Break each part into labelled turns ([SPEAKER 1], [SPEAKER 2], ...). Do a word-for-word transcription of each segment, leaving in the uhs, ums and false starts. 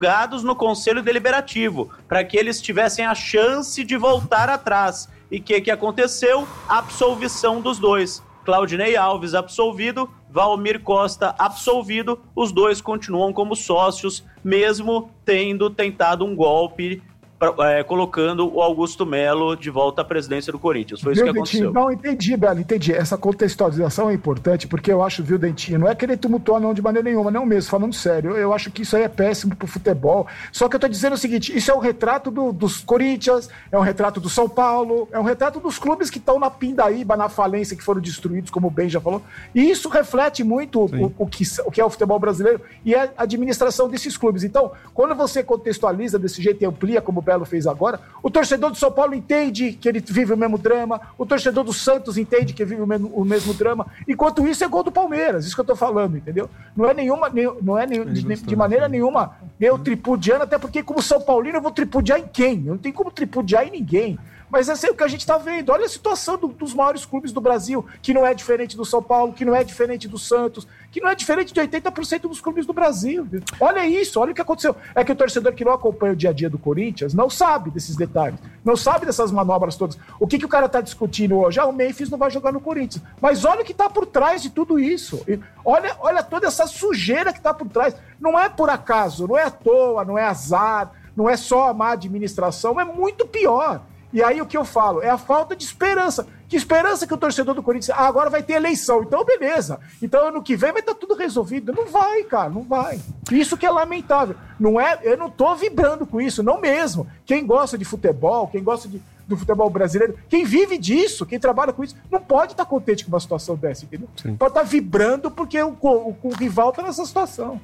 [SPEAKER 1] julgados no Conselho Deliberativo, para que eles tivessem a chance de voltar atrás. E o que, que aconteceu? Absolvição dos dois. Claudinei Alves absolvido, Valmir Costa absolvido, os dois continuam como sócios, mesmo tendo tentado um golpe, é, colocando o Augusto Melo de volta à presidência do Corinthians. Foi isso viu, que aconteceu.
[SPEAKER 2] Dentinho? Não, entendi, Belo, entendi. Essa contextualização é importante, porque eu acho, viu, Dentinho, não é querer tumultuar não de maneira nenhuma, não mesmo, falando sério. Eu, eu acho que isso aí é péssimo pro futebol. Só que eu tô dizendo o seguinte, isso é um retrato do, dos Corinthians, é um retrato do São Paulo, é um retrato dos clubes que estão na pindaíba, na falência, que foram destruídos, como o Ben já falou. E isso reflete muito o, o, que, o que é o futebol brasileiro e a administração desses clubes. Então, quando você contextualiza desse jeito e amplia, como o Belo fez agora, o torcedor do São Paulo entende que ele vive o mesmo drama, o torcedor do Santos entende que vive o mesmo, o mesmo drama, enquanto isso é gol do Palmeiras, isso que eu tô falando, entendeu? Não é nenhuma, não é nenhum, de, de maneira nenhuma eu tripudiando, até porque como São Paulino eu vou tripudiar em quem? Eu não tenho como tripudiar em ninguém. Mas é assim, o que a gente está vendo. Olha a situação do, dos maiores clubes do Brasil, que não é diferente do São Paulo, que não é diferente do Santos, que não é diferente de oitenta por cento dos clubes do Brasil. Olha isso, olha o que aconteceu. É que o torcedor que não acompanha o dia a dia do Corinthians não sabe desses detalhes, não sabe dessas manobras todas. O que, que o cara está discutindo hoje? Ah, o Memphis não vai jogar no Corinthians. Mas olha o que está por trás de tudo isso. Olha, olha toda essa sujeira que está por trás. Não é por acaso, não é à toa, não é azar, não é só a má administração, é muito pior. E aí o que eu falo? É a falta de esperança. Que esperança que o torcedor do Corinthians... Ah, agora vai ter eleição. Então, beleza. Então, ano que vem vai estar tudo resolvido. Não vai, cara. Não vai. Isso que é lamentável. Não é, eu não tô vibrando com isso. Não mesmo. Quem gosta de futebol, quem gosta de, do futebol brasileiro, quem vive disso, quem trabalha com isso, não pode estar contente com uma situação dessa, entendeu? Sim. Pode estar vibrando porque o, o, o rival está nessa situação.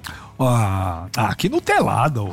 [SPEAKER 3] Ah, aqui no telado.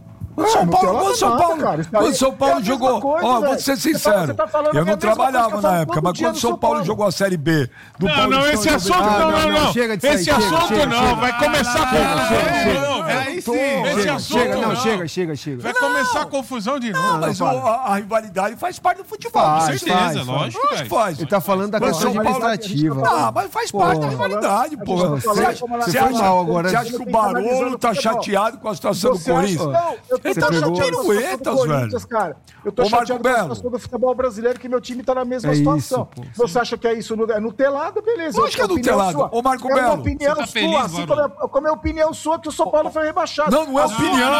[SPEAKER 3] O São Paulo, o São Paulo, quando o São Paulo jogou, ó, vou ser sincero, eu não trabalhava na época, mas quando o São Paulo jogou a Série B do
[SPEAKER 4] Não, não, esse assunto não, não, não, esse assunto não, vai começar a confusão. Aí sim, esse assunto
[SPEAKER 5] não, chega, chega, chega.
[SPEAKER 4] Vai começar a confusão de novo.
[SPEAKER 3] Mas a rivalidade faz parte do futebol,
[SPEAKER 4] com certeza, lógico que
[SPEAKER 3] faz.
[SPEAKER 5] Ele tá falando da questão administrativa.
[SPEAKER 3] Ah, mas faz parte da rivalidade, pô. Você acha que o Barolo tá chateado com a situação do Corinthians?
[SPEAKER 2] Ele tá chateado com a Corinthians, cara. Eu tô chateado com a situação do futebol brasileiro, que meu time tá na mesma situação. Você acha que é isso? É nutelado? Beleza.
[SPEAKER 3] Eu acho que é nutelado. Ô, Marco Belo.
[SPEAKER 2] É uma opinião sua, assim como é a opinião sua que o São Paulo foi rebaixado.
[SPEAKER 3] Não, não é opinião.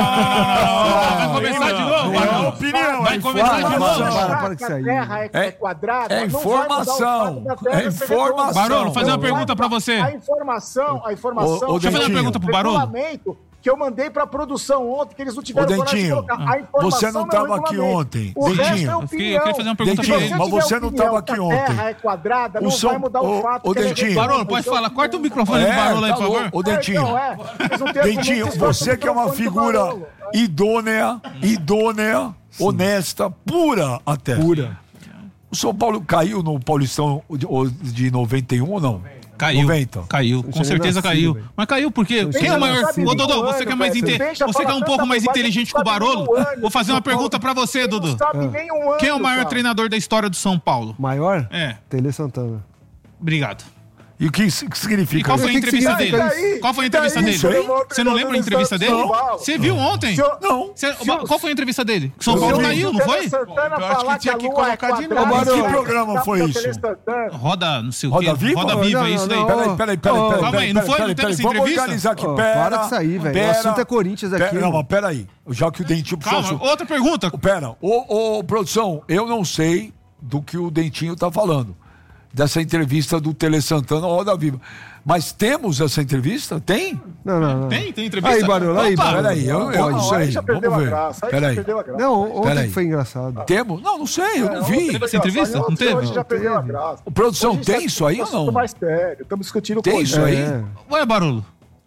[SPEAKER 4] Vai começar de novo.
[SPEAKER 3] Não é opinião.
[SPEAKER 4] Vai começar de novo.
[SPEAKER 2] A terra é quadrada.
[SPEAKER 3] É informação. É informação.
[SPEAKER 4] Barolo, fazer uma pergunta pra você.
[SPEAKER 2] A informação, a informação...
[SPEAKER 4] Deixa eu fazer uma pergunta pro Barolo.
[SPEAKER 2] Que eu mandei pra produção ontem, que eles não tiveram
[SPEAKER 3] coragem de colocar. A informação você não estava aqui ontem.
[SPEAKER 2] O
[SPEAKER 3] Dentinho,
[SPEAKER 2] resto é opinião.
[SPEAKER 4] Eu queria fazer uma pergunta
[SPEAKER 3] Dentinho,
[SPEAKER 4] pra ele.
[SPEAKER 3] mas você não estava aqui ontem.
[SPEAKER 2] A terra é quadrada, não
[SPEAKER 3] São...
[SPEAKER 2] vai mudar o, o fato.
[SPEAKER 3] O Dentinho.
[SPEAKER 4] Barolo, pode falar. Corta o microfone é, do Barolo aí, por favor.
[SPEAKER 3] O Dentinho.
[SPEAKER 2] É, então, é.
[SPEAKER 3] Dentinho, você que é uma figura idônea, idônea, honesta, pura até.
[SPEAKER 5] Pura.
[SPEAKER 3] O São Paulo caiu no Paulistão de noventa e um ou não?
[SPEAKER 4] Caiu,
[SPEAKER 3] noventa.
[SPEAKER 4] Caiu, com certeza nasci, caiu. Véio. Mas caiu porque quem é o maior... Ô, Dodô, você que é mais inte... você que é um pouco mais inteligente que o Barolo, vou fazer uma pergunta pra você, Dodô. Quem é o maior treinador da história do São Paulo?
[SPEAKER 5] Maior?
[SPEAKER 4] É.
[SPEAKER 5] Tele Santana.
[SPEAKER 4] Obrigado.
[SPEAKER 3] E o que, que significa?
[SPEAKER 4] E qual foi a entrevista dele?
[SPEAKER 2] Daí?
[SPEAKER 4] Qual foi a entrevista
[SPEAKER 2] daí?
[SPEAKER 4] dele? Você não lembra a entrevista dele? Você viu ontem?
[SPEAKER 2] Não.
[SPEAKER 4] Cê, qual foi a entrevista dele? São Paulo caiu, não foi?
[SPEAKER 2] Eu acho que tinha que colocar de
[SPEAKER 3] novo. Que programa foi isso?
[SPEAKER 4] Roda, não sei o quê.
[SPEAKER 3] Roda Viva?
[SPEAKER 4] Roda Viva, isso daí.
[SPEAKER 3] Peraí, peraí, peraí.
[SPEAKER 4] Calma aí, não foi? Não teve essa entrevista?
[SPEAKER 3] Vamos organizar aqui.
[SPEAKER 5] Para com isso aí, velho. O assunto é Corinthians aqui.
[SPEAKER 3] Não, mas peraí. Já que o Dentinho...
[SPEAKER 4] Calma, outra pergunta.
[SPEAKER 3] Pera. Ô, produção, eu não sei do que o Dentinho tá falando. Dessa entrevista do Tele Santana ao Roda Viva. Mas temos essa entrevista? Tem?
[SPEAKER 5] Não, não, não.
[SPEAKER 4] Tem? Tem entrevista?
[SPEAKER 5] Aí, Barulho, aí, Barulho.
[SPEAKER 3] Peraí, eu, eu não sei. Vamos ver. Peraí.
[SPEAKER 5] Não, ontem foi engraçado.
[SPEAKER 3] Temos? Não, não sei, eu não vi.
[SPEAKER 4] Teve essa entrevista? Não teve?
[SPEAKER 2] Hoje já perdeu a graça.
[SPEAKER 3] Produção, tem isso aí ou não?
[SPEAKER 2] mais sério, estamos discutindo
[SPEAKER 3] Tem isso aí?
[SPEAKER 4] Ué, Barulho?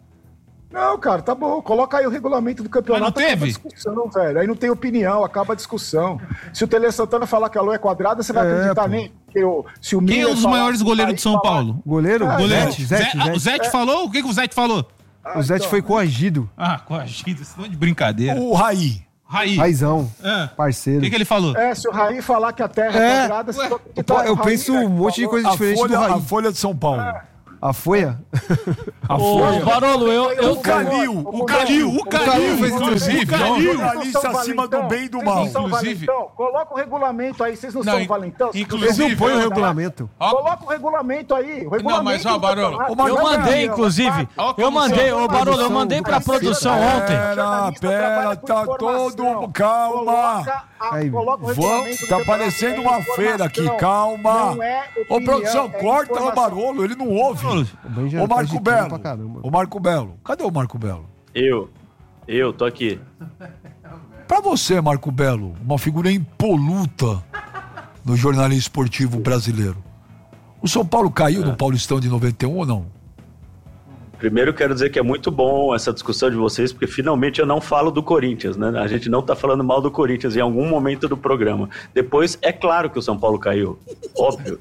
[SPEAKER 2] Não, cara, tá bom. Coloca aí o regulamento do campeonato.
[SPEAKER 4] Mas não teve?
[SPEAKER 2] Acaba a discussão, velho. Aí não tem opinião, acaba a discussão. Se o Tele Santana falar que a lua é quadrada, você vai é, acreditar pô. nem que o, se o
[SPEAKER 4] Quem é um dos maiores goleiros de São Paulo?
[SPEAKER 5] Goleiro?
[SPEAKER 2] Ah,
[SPEAKER 5] goleiro?
[SPEAKER 2] Zete.
[SPEAKER 5] Zete,
[SPEAKER 4] Zete,
[SPEAKER 5] Zete.
[SPEAKER 4] O Zete é. falou? O que, que o Zete falou?
[SPEAKER 2] Ah,
[SPEAKER 5] o Zete
[SPEAKER 2] então.
[SPEAKER 5] foi coagido.
[SPEAKER 4] Ah, coagido. Isso não é de brincadeira.
[SPEAKER 3] O Raí.
[SPEAKER 4] Raí.
[SPEAKER 5] Raizão.
[SPEAKER 4] É.
[SPEAKER 5] Parceiro.
[SPEAKER 4] O que, que ele falou?
[SPEAKER 2] É, se o Raí falar que a terra é, é quadrada... Se
[SPEAKER 5] Ué, eu penso um monte de coisa diferente do Raí.
[SPEAKER 3] A Folha de São Paulo.
[SPEAKER 2] É.
[SPEAKER 5] A Folha?
[SPEAKER 3] A Folha.
[SPEAKER 6] Barolo, eu... eu
[SPEAKER 3] o Calil, o Calil, o Calil fez inclusive. O Calil, jornalista acima do bem e do mal.
[SPEAKER 2] Inclusive. Coloca o regulamento aí, vocês não, não são valentão?
[SPEAKER 5] Inclusive, não põe o regulamento.
[SPEAKER 2] Coloca o regulamento aí. O regulamento
[SPEAKER 6] não, mas ó, Barolo,
[SPEAKER 2] eu
[SPEAKER 6] mandei, inclusive. Eu mandei, ô Barolo, eu mandei pra produção ontem.
[SPEAKER 3] Pera, pera, tá todo... Calma. Tá parecendo uma feira aqui, calma. Ô, produção, corta o Barolo, ele não ouve. Ô, Marco Belo. Ô, Marco Belo. Cadê o Marco Belo?
[SPEAKER 1] Eu. Eu, tô aqui.
[SPEAKER 3] Pra você, Marco Belo, uma figura impoluta no jornalismo esportivo brasileiro. O São Paulo caiu é. no Paulistão de noventa e um ou não?
[SPEAKER 1] Primeiro, quero dizer que é muito bom essa discussão de vocês, porque finalmente eu não falo do Corinthians, né? A gente não tá falando mal do Corinthians em algum momento do programa. Depois, é claro que o São Paulo caiu. Óbvio.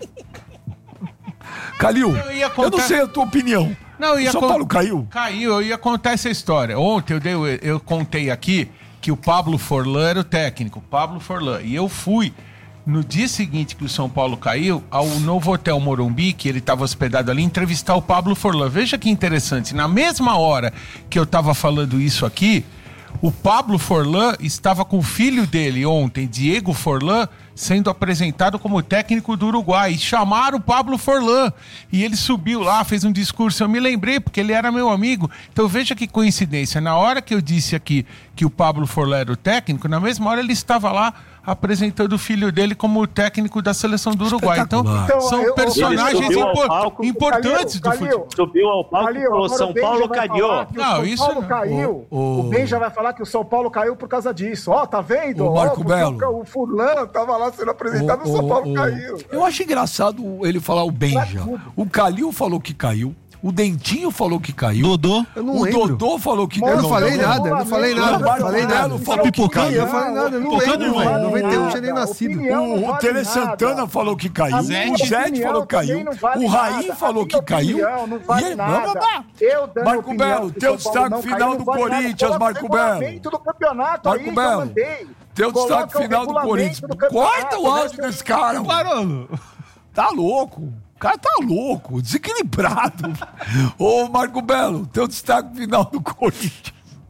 [SPEAKER 3] Calil, eu, contar... eu não sei a tua opinião.
[SPEAKER 4] Não, ia
[SPEAKER 3] o São
[SPEAKER 4] con...
[SPEAKER 3] Paulo caiu?
[SPEAKER 4] Caiu, eu ia contar essa história. Ontem eu, dei, eu contei aqui que o Pablo Forlan era o técnico, Pablo Forlan. E eu fui, no dia seguinte que o São Paulo caiu, ao novo Hotel Morumbi, que ele estava hospedado ali, entrevistar o Pablo Forlan. Veja que interessante, na mesma hora que eu estava falando isso aqui, o Pablo Forlan estava com o filho dele ontem, Diego Forlan, sendo apresentado como técnico do Uruguai. E chamaram o Pablo Forlan. E ele subiu lá, fez um discurso. Eu me lembrei, porque ele era meu amigo. Então veja que coincidência. Na hora que eu disse aqui que o Pablo Forlan era o técnico, na mesma hora ele estava lá apresentando o filho dele como técnico da seleção do Uruguai. Então, então são eu, personagens impor, palco, importantes Calil, do futebol.
[SPEAKER 1] Subiu ao palco e falou: São Paulo caiu.
[SPEAKER 2] Não, o isso São Paulo não. caiu. O, o... o Benja vai falar que o São Paulo caiu por causa disso. Ó, oh, tá vendo?
[SPEAKER 3] O Marco oh, Belo.
[SPEAKER 2] O, o Furlan tava lá sendo apresentado, o, o São Paulo o, caiu.
[SPEAKER 3] Eu acho engraçado ele falar o Benja. O Calil falou que caiu. O Dentinho falou que caiu.
[SPEAKER 6] Dodô?
[SPEAKER 3] Eu não o lembro. Dodô falou que caiu.
[SPEAKER 5] Eu não falei nada, eu não falei nada. Eu não falei nada.
[SPEAKER 3] Falou que caiu.
[SPEAKER 5] Eu falei nada, eu não lembro, velho. noventa e um tinha nem nascido.
[SPEAKER 3] O, o Tele Santana falou que caiu. O Zete falou que caiu. O Raí falou que caiu.
[SPEAKER 2] Não vale nada.
[SPEAKER 3] Marco Belo, teu destaque final do Corinthians, Marco Belo. Marco Belo, teu destaque final do Corinthians. Corta o áudio desse cara.
[SPEAKER 4] Barolo.
[SPEAKER 3] Tá louco. O cara tá louco, desequilibrado. Ô, Marco Belo, teu destaque final do Corinthians.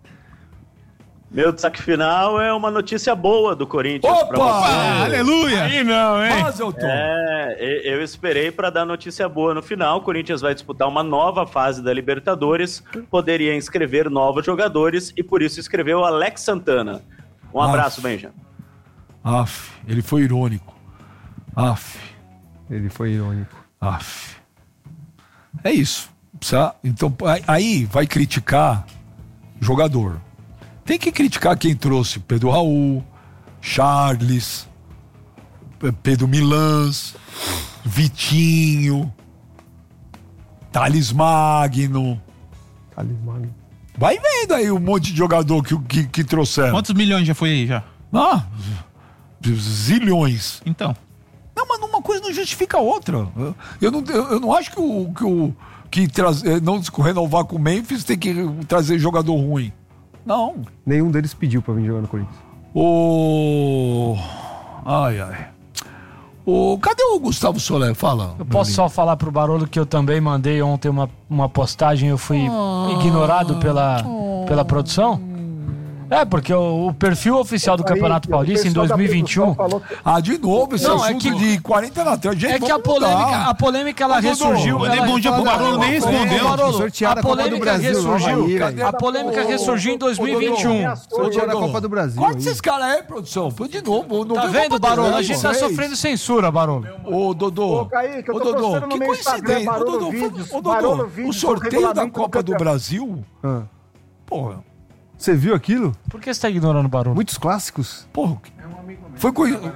[SPEAKER 1] Meu destaque final é uma notícia boa do Corinthians.
[SPEAKER 3] Opa!
[SPEAKER 4] Aleluia!
[SPEAKER 3] Aí não, hein?
[SPEAKER 1] Mas eu, tô. É, eu esperei para dar notícia boa no final. O Corinthians vai disputar uma nova fase da Libertadores. Poderia inscrever novos jogadores e por isso escreveu Alex Santana. Um Aff. abraço, Benja.
[SPEAKER 3] Aff, ele foi irônico. Aff.
[SPEAKER 5] Ele foi irônico.
[SPEAKER 3] Aff. É isso. Então, aí vai criticar jogador. Tem que criticar quem trouxe Pedro Raul, Charles, Pedro Milans, Vitinho, Thales Magno.
[SPEAKER 5] Thales Magno.
[SPEAKER 3] Vai vendo aí um monte de jogador que, que, que trouxeram.
[SPEAKER 4] Quantos milhões já foi aí já?
[SPEAKER 3] Ah, zilhões.
[SPEAKER 4] Então.
[SPEAKER 3] Não, mas uma coisa não justifica a outra. Eu não, eu não acho que o que, o, que traz, não renovar com o Memphis tem que trazer jogador ruim. Não.
[SPEAKER 5] Nenhum deles pediu pra vir jogar no Corinthians.
[SPEAKER 3] O... Ai, ai. O... Cadê o Gustavo Soler? Fala.
[SPEAKER 6] Eu posso só falar pro Barolo que eu também mandei ontem uma, uma postagem, eu fui oh, ignorado pela, oh, pela produção? É, porque o, o perfil oficial do Campeonato Paulista em dois mil e vinte e um...
[SPEAKER 3] Ah, de novo, esse
[SPEAKER 6] não,
[SPEAKER 3] assunto é que, de quarenta anos atrás.
[SPEAKER 6] É que a polêmica, a polêmica ela ressurgiu.
[SPEAKER 4] Mandei bom dia pro Barolo, nem respondeu.
[SPEAKER 6] A polêmica ressurgiu. A polêmica ressurgiu em dois mil e vinte e um.
[SPEAKER 5] Sortearam a Copa do Brasil.
[SPEAKER 3] Corta esses caras aí, produção. Foi de novo.
[SPEAKER 6] Tá vendo, Barolo? A gente tá sofrendo censura, Barolo.
[SPEAKER 3] Ô, Dodô. Ô,
[SPEAKER 2] Kaique, eu
[SPEAKER 3] tô Dodô, que coincidência. Ô, Dodô, o sorteio da Copa do Brasil... Porra.
[SPEAKER 5] Você viu aquilo?
[SPEAKER 6] Por que você tá ignorando o Barolo?
[SPEAKER 5] Muitos clássicos.
[SPEAKER 3] Porra,
[SPEAKER 4] é um amigo meu.
[SPEAKER 3] Foi com...
[SPEAKER 4] Eu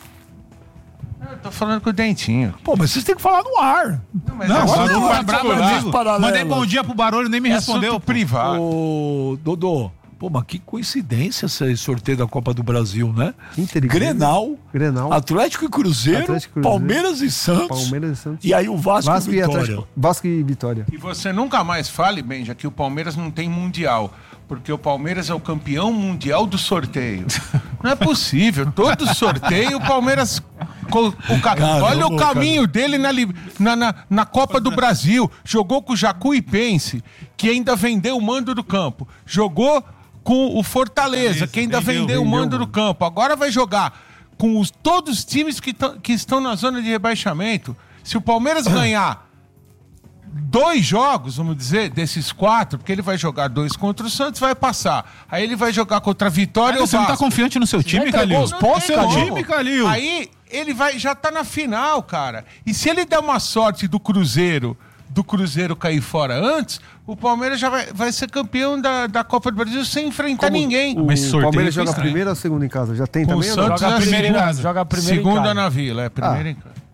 [SPEAKER 4] tô falando com o Dentinho.
[SPEAKER 3] Pô, mas vocês têm que falar no ar.
[SPEAKER 4] Não, mas não, o Barolo vai bravo comigo. Mandei bom dia pro Barolo e nem me é respondeu.
[SPEAKER 3] Privado. Ô, Dodô, pô, mas que coincidência esse sorteio da Copa do Brasil, né? Grenal,
[SPEAKER 5] Grenal,
[SPEAKER 3] Atlético e Cruzeiro, Atlético e Cruzeiro, Palmeiras e Santos.
[SPEAKER 5] Palmeiras e Santos.
[SPEAKER 3] E aí o Vasco, Vasco e Vitória.
[SPEAKER 5] Atlético, Vasco e Vitória.
[SPEAKER 4] E você nunca mais fale, Benja, que o Palmeiras não tem mundial. Porque o Palmeiras é o campeão mundial do sorteio. Não é possível. Todo sorteio o Palmeiras O ca... Caramba, olha o caminho cara. dele na, na, na, na Copa do Brasil. Jogou com o Jacuipense, que ainda vendeu o mando do campo. Jogou com o Fortaleza, que ainda vendeu, vendeu o mando vendeu, do campo. Agora vai jogar com os, todos os times que, que estão na zona de rebaixamento. Se o Palmeiras ganhar dois jogos, vamos dizer, desses quatro, porque ele vai jogar dois contra o Santos, vai passar. Aí ele vai jogar contra a Vitória.
[SPEAKER 7] Você não tá confiante no seu time, Calil?
[SPEAKER 4] No seu time, Calil. Aí ele vai, já tá na final, cara. E se ele der uma sorte do Cruzeiro, do Cruzeiro cair fora antes, o Palmeiras já vai, vai ser campeão da, da Copa do Brasil sem enfrentar Como ninguém.
[SPEAKER 5] O, o Palmeiras joga a primeira ou a segunda em casa? Já tem
[SPEAKER 4] Com
[SPEAKER 5] também?
[SPEAKER 4] O Santos
[SPEAKER 6] joga a primeira
[SPEAKER 4] segunda,
[SPEAKER 6] em casa. Joga a primeira
[SPEAKER 4] segunda
[SPEAKER 6] em casa.
[SPEAKER 4] na Vila, é primeira
[SPEAKER 5] ah.
[SPEAKER 4] em casa.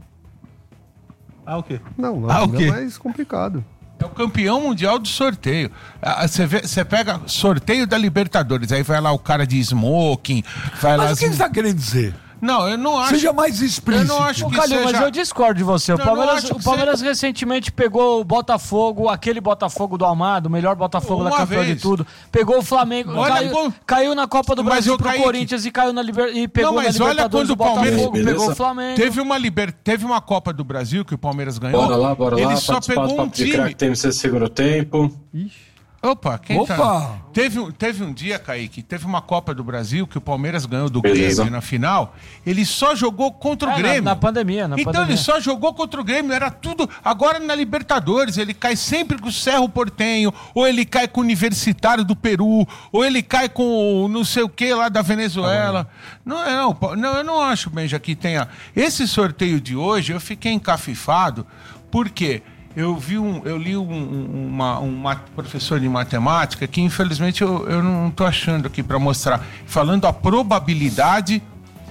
[SPEAKER 7] Ah, o quê?
[SPEAKER 5] Não, lá
[SPEAKER 7] ah, o quê?
[SPEAKER 5] é mais complicado.
[SPEAKER 4] É o campeão mundial do sorteio. Você vê, você pega sorteio da Libertadores, aí vai lá o cara de smoking, vai
[SPEAKER 3] Mas
[SPEAKER 4] lá...
[SPEAKER 3] o que você está querendo dizer?
[SPEAKER 4] Não, eu não acho...
[SPEAKER 3] Seja mais explícito.
[SPEAKER 4] Eu não acho
[SPEAKER 6] Ô,
[SPEAKER 4] que
[SPEAKER 6] Calil,
[SPEAKER 4] seja...
[SPEAKER 6] mas eu discordo de você. O
[SPEAKER 4] não,
[SPEAKER 6] Palmeiras,
[SPEAKER 4] não
[SPEAKER 6] o Palmeiras
[SPEAKER 4] seja...
[SPEAKER 6] recentemente pegou o Botafogo, aquele Botafogo do Almada, o melhor Botafogo
[SPEAKER 4] Uma
[SPEAKER 6] da campeã
[SPEAKER 4] vez.
[SPEAKER 6] de tudo. Pegou o Flamengo,
[SPEAKER 4] Olha,
[SPEAKER 6] caiu,
[SPEAKER 4] bom...
[SPEAKER 6] caiu na Copa do
[SPEAKER 4] mas
[SPEAKER 6] Brasil pro
[SPEAKER 4] Kaique...
[SPEAKER 6] Corinthians e caiu na liber... e pegou
[SPEAKER 4] não, mas
[SPEAKER 6] na
[SPEAKER 4] olha
[SPEAKER 6] Libertadores
[SPEAKER 4] quando o Palmeiras
[SPEAKER 6] Botafogo,
[SPEAKER 8] Beleza.
[SPEAKER 6] pegou o Flamengo.
[SPEAKER 4] Teve uma, liber... Teve uma Copa do Brasil que o Palmeiras ganhou.
[SPEAKER 8] Bora lá, bora
[SPEAKER 4] Ele
[SPEAKER 8] lá.
[SPEAKER 4] só pegou um time.
[SPEAKER 8] Tem esse segundo tempo.
[SPEAKER 5] Ixi.
[SPEAKER 4] Opa, quem
[SPEAKER 3] Opa!
[SPEAKER 4] tá? Teve, um- teve um dia, Kaique, teve uma Copa do Brasil que o Palmeiras ganhou do
[SPEAKER 8] Beleza.
[SPEAKER 4] Grêmio na final. Ele só jogou contra o
[SPEAKER 6] É, na-
[SPEAKER 4] Grêmio.
[SPEAKER 6] na pandemia, na
[SPEAKER 4] Então
[SPEAKER 6] pandemia.
[SPEAKER 4] ele só jogou contra o Grêmio, era tudo. Agora na Libertadores, ele cai sempre com o Cerro Porteño, ou ele cai com o Universitário do Peru, ou ele cai com o não sei o que lá da Venezuela. Não, é, não, pô, não, eu não acho, Benja, que tenha. Esse sorteio de hoje, eu fiquei encafifado, por quê? Eu vi um, eu li um, um, uma, um ma- professor de matemática que infelizmente eu, eu não estou achando aqui para mostrar, falando a probabilidade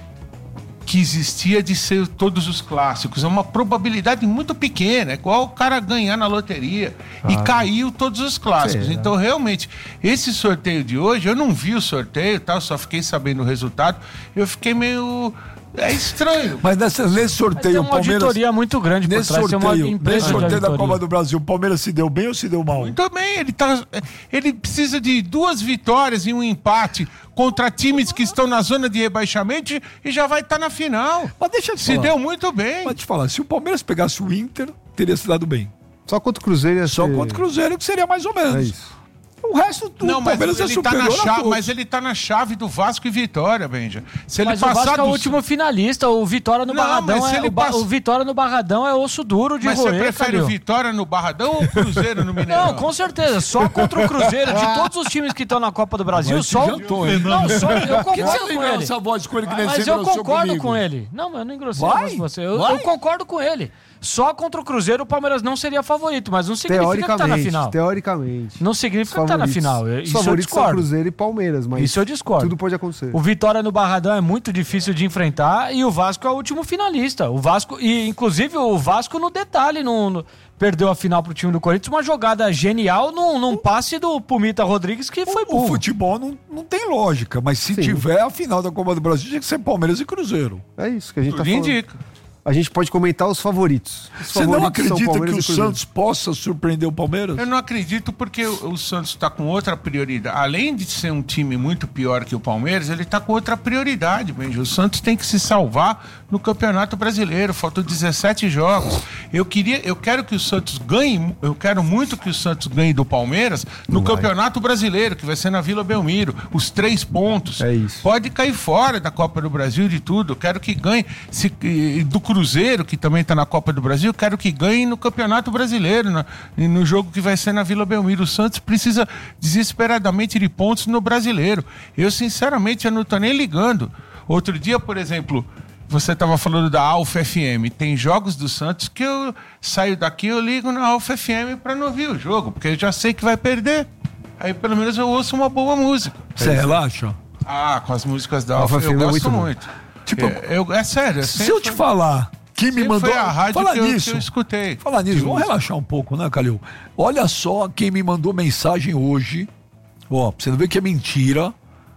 [SPEAKER 4] que existia de ser todos os clássicos. É uma probabilidade muito pequena, é igual o cara ganhar na loteria e caiu todos os clássicos.
[SPEAKER 5] Será?
[SPEAKER 4] Então realmente, esse sorteio de hoje, eu não vi o sorteio, tá? Eu só fiquei sabendo o resultado, eu fiquei meio... É estranho.
[SPEAKER 3] Mas nessa, nesse
[SPEAKER 6] Mas
[SPEAKER 3] sorteio,
[SPEAKER 6] tem
[SPEAKER 3] o
[SPEAKER 6] uma
[SPEAKER 3] Palmeiras...
[SPEAKER 6] auditoria muito grande por
[SPEAKER 3] Nesse
[SPEAKER 6] trás, tem uma
[SPEAKER 3] sorteio,
[SPEAKER 6] empresa
[SPEAKER 3] nesse
[SPEAKER 6] de
[SPEAKER 3] sorteio da
[SPEAKER 6] auditoria.
[SPEAKER 3] Copa do Brasil, o Palmeiras se deu bem ou se deu mal?
[SPEAKER 4] Muito bem, ele, tá, ele precisa de duas vitórias e um empate contra times que estão na zona de rebaixamento e já vai estar na final.
[SPEAKER 3] Mas deixa eu te
[SPEAKER 4] Se
[SPEAKER 3] falar.
[SPEAKER 4] deu muito bem.
[SPEAKER 3] Mas te falar, se o Palmeiras pegasse o Inter, teria se dado bem.
[SPEAKER 5] Só contra o Cruzeiro ia
[SPEAKER 3] Só
[SPEAKER 5] ser...
[SPEAKER 3] contra o Cruzeiro, que seria mais ou menos.
[SPEAKER 5] É isso.
[SPEAKER 3] O resto do
[SPEAKER 4] Não, mas
[SPEAKER 3] Palmeiras é
[SPEAKER 4] ele, tá
[SPEAKER 3] superior
[SPEAKER 4] na
[SPEAKER 3] a
[SPEAKER 4] chave,
[SPEAKER 3] todos.
[SPEAKER 4] mas ele tá na chave do Vasco e Vitória, Benja. Se ele
[SPEAKER 6] Mas o
[SPEAKER 4] passar
[SPEAKER 6] Vasco é o
[SPEAKER 4] do-
[SPEAKER 6] último finalista, o Vitória no
[SPEAKER 4] Não,
[SPEAKER 6] Barradão
[SPEAKER 4] mas se
[SPEAKER 6] é
[SPEAKER 4] ele
[SPEAKER 6] o, ba-
[SPEAKER 4] passa-
[SPEAKER 6] o Vitória no Barradão é osso duro de
[SPEAKER 4] Mas você
[SPEAKER 6] roer,
[SPEAKER 4] prefere
[SPEAKER 6] Calil.
[SPEAKER 4] o Vitória no Barradão ou o Cruzeiro no Mineirão?
[SPEAKER 6] Não, com certeza. Só contra o Cruzeiro, de todos os times que estão na Copa do Brasil,
[SPEAKER 3] Mas
[SPEAKER 6] só.
[SPEAKER 3] te jantou, hein?
[SPEAKER 6] Não, só eu
[SPEAKER 3] Por que você
[SPEAKER 6] concordo com
[SPEAKER 3] engrossa
[SPEAKER 6] ele.
[SPEAKER 3] essa voz com ele que nem
[SPEAKER 6] Mas
[SPEAKER 3] você
[SPEAKER 6] eu
[SPEAKER 3] engrossou
[SPEAKER 6] concordo
[SPEAKER 3] comigo?
[SPEAKER 6] com ele. Não, mas eu não engrossei a
[SPEAKER 3] Vai?
[SPEAKER 6] voz com você. Eu,
[SPEAKER 3] Vai?
[SPEAKER 6] eu concordo com ele. Só contra o Cruzeiro o Palmeiras não seria favorito, mas não significa que tá na
[SPEAKER 5] Teoricamente,
[SPEAKER 6] final.
[SPEAKER 5] teoricamente.
[SPEAKER 6] Não significa que tá na final.
[SPEAKER 5] Os
[SPEAKER 6] Isso eu
[SPEAKER 5] favoritos são
[SPEAKER 6] discordo.
[SPEAKER 5] Cruzeiro e Palmeiras, mas
[SPEAKER 6] Isso eu discordo.
[SPEAKER 5] tudo pode acontecer.
[SPEAKER 6] O Vitória no Barradão é muito difícil de enfrentar e o Vasco é o último finalista. O Vasco, e inclusive o Vasco no detalhe, no, no- perdeu a final pro time do Corinthians, uma jogada genial num, num passe do Pumita Rodrigues que foi
[SPEAKER 3] O
[SPEAKER 6] burro.
[SPEAKER 3] futebol não, não tem lógica, mas se
[SPEAKER 5] Sim.
[SPEAKER 3] tiver a final da Copa do Brasil, tinha que ser Palmeiras e Cruzeiro.
[SPEAKER 5] É isso que a gente tá
[SPEAKER 4] Tudo
[SPEAKER 5] falando.
[SPEAKER 4] indica.
[SPEAKER 5] A gente pode comentar os favoritos. Os
[SPEAKER 3] Você não
[SPEAKER 5] favoritos são
[SPEAKER 3] acredita que
[SPEAKER 5] Palmeiras
[SPEAKER 3] o
[SPEAKER 5] e Cruzeiro.
[SPEAKER 3] Santos possa surpreender o Palmeiras?
[SPEAKER 4] Eu não acredito porque o, o Santos está com outra prioridade. Além de ser um time muito pior que o Palmeiras, ele está com outra prioridade, Benji. O Santos tem que se salvar no Campeonato Brasileiro. Faltam dezessete jogos. Eu queria, eu quero que o Santos ganhe, eu quero muito que o Santos ganhe do Palmeiras no Campeonato Brasileiro, que vai ser na Vila Belmiro. Os três pontos.
[SPEAKER 5] É isso.
[SPEAKER 4] Pode cair fora da Copa do Brasil de tudo. Eu quero que ganhe se, e do Cruzeiro, que também está na Copa do Brasil, eu quero que ganhe no Campeonato Brasileiro, na, e no jogo que vai ser na Vila Belmiro. O Santos precisa desesperadamente de pontos no Brasileiro. Eu, sinceramente, eu não estou nem ligando. Outro dia, por exemplo, você estava falando da Alfa F M. Tem jogos do Santos que eu saio daqui, eu ligo na Alfa F M para não ouvir o jogo, porque eu já sei que vai perder. Aí, pelo menos, eu ouço uma boa música.
[SPEAKER 3] Você relaxa?
[SPEAKER 4] Ah, com as músicas da
[SPEAKER 5] Alfa
[SPEAKER 4] Alfa, eu
[SPEAKER 5] F M é
[SPEAKER 4] gosto
[SPEAKER 5] muito bom.
[SPEAKER 4] muito.
[SPEAKER 3] Tipo,
[SPEAKER 4] é, eu, é sério.
[SPEAKER 3] Se eu te falar, quem me
[SPEAKER 4] Sempre
[SPEAKER 3] mandou...
[SPEAKER 4] foi a rádio
[SPEAKER 3] Fala
[SPEAKER 4] que eu,
[SPEAKER 3] nisso.
[SPEAKER 4] que eu escutei.
[SPEAKER 3] Falar nisso, vamos relaxar um pouco, né, Calil? Olha só quem me mandou mensagem hoje. Ó, pra você não ver que é mentira.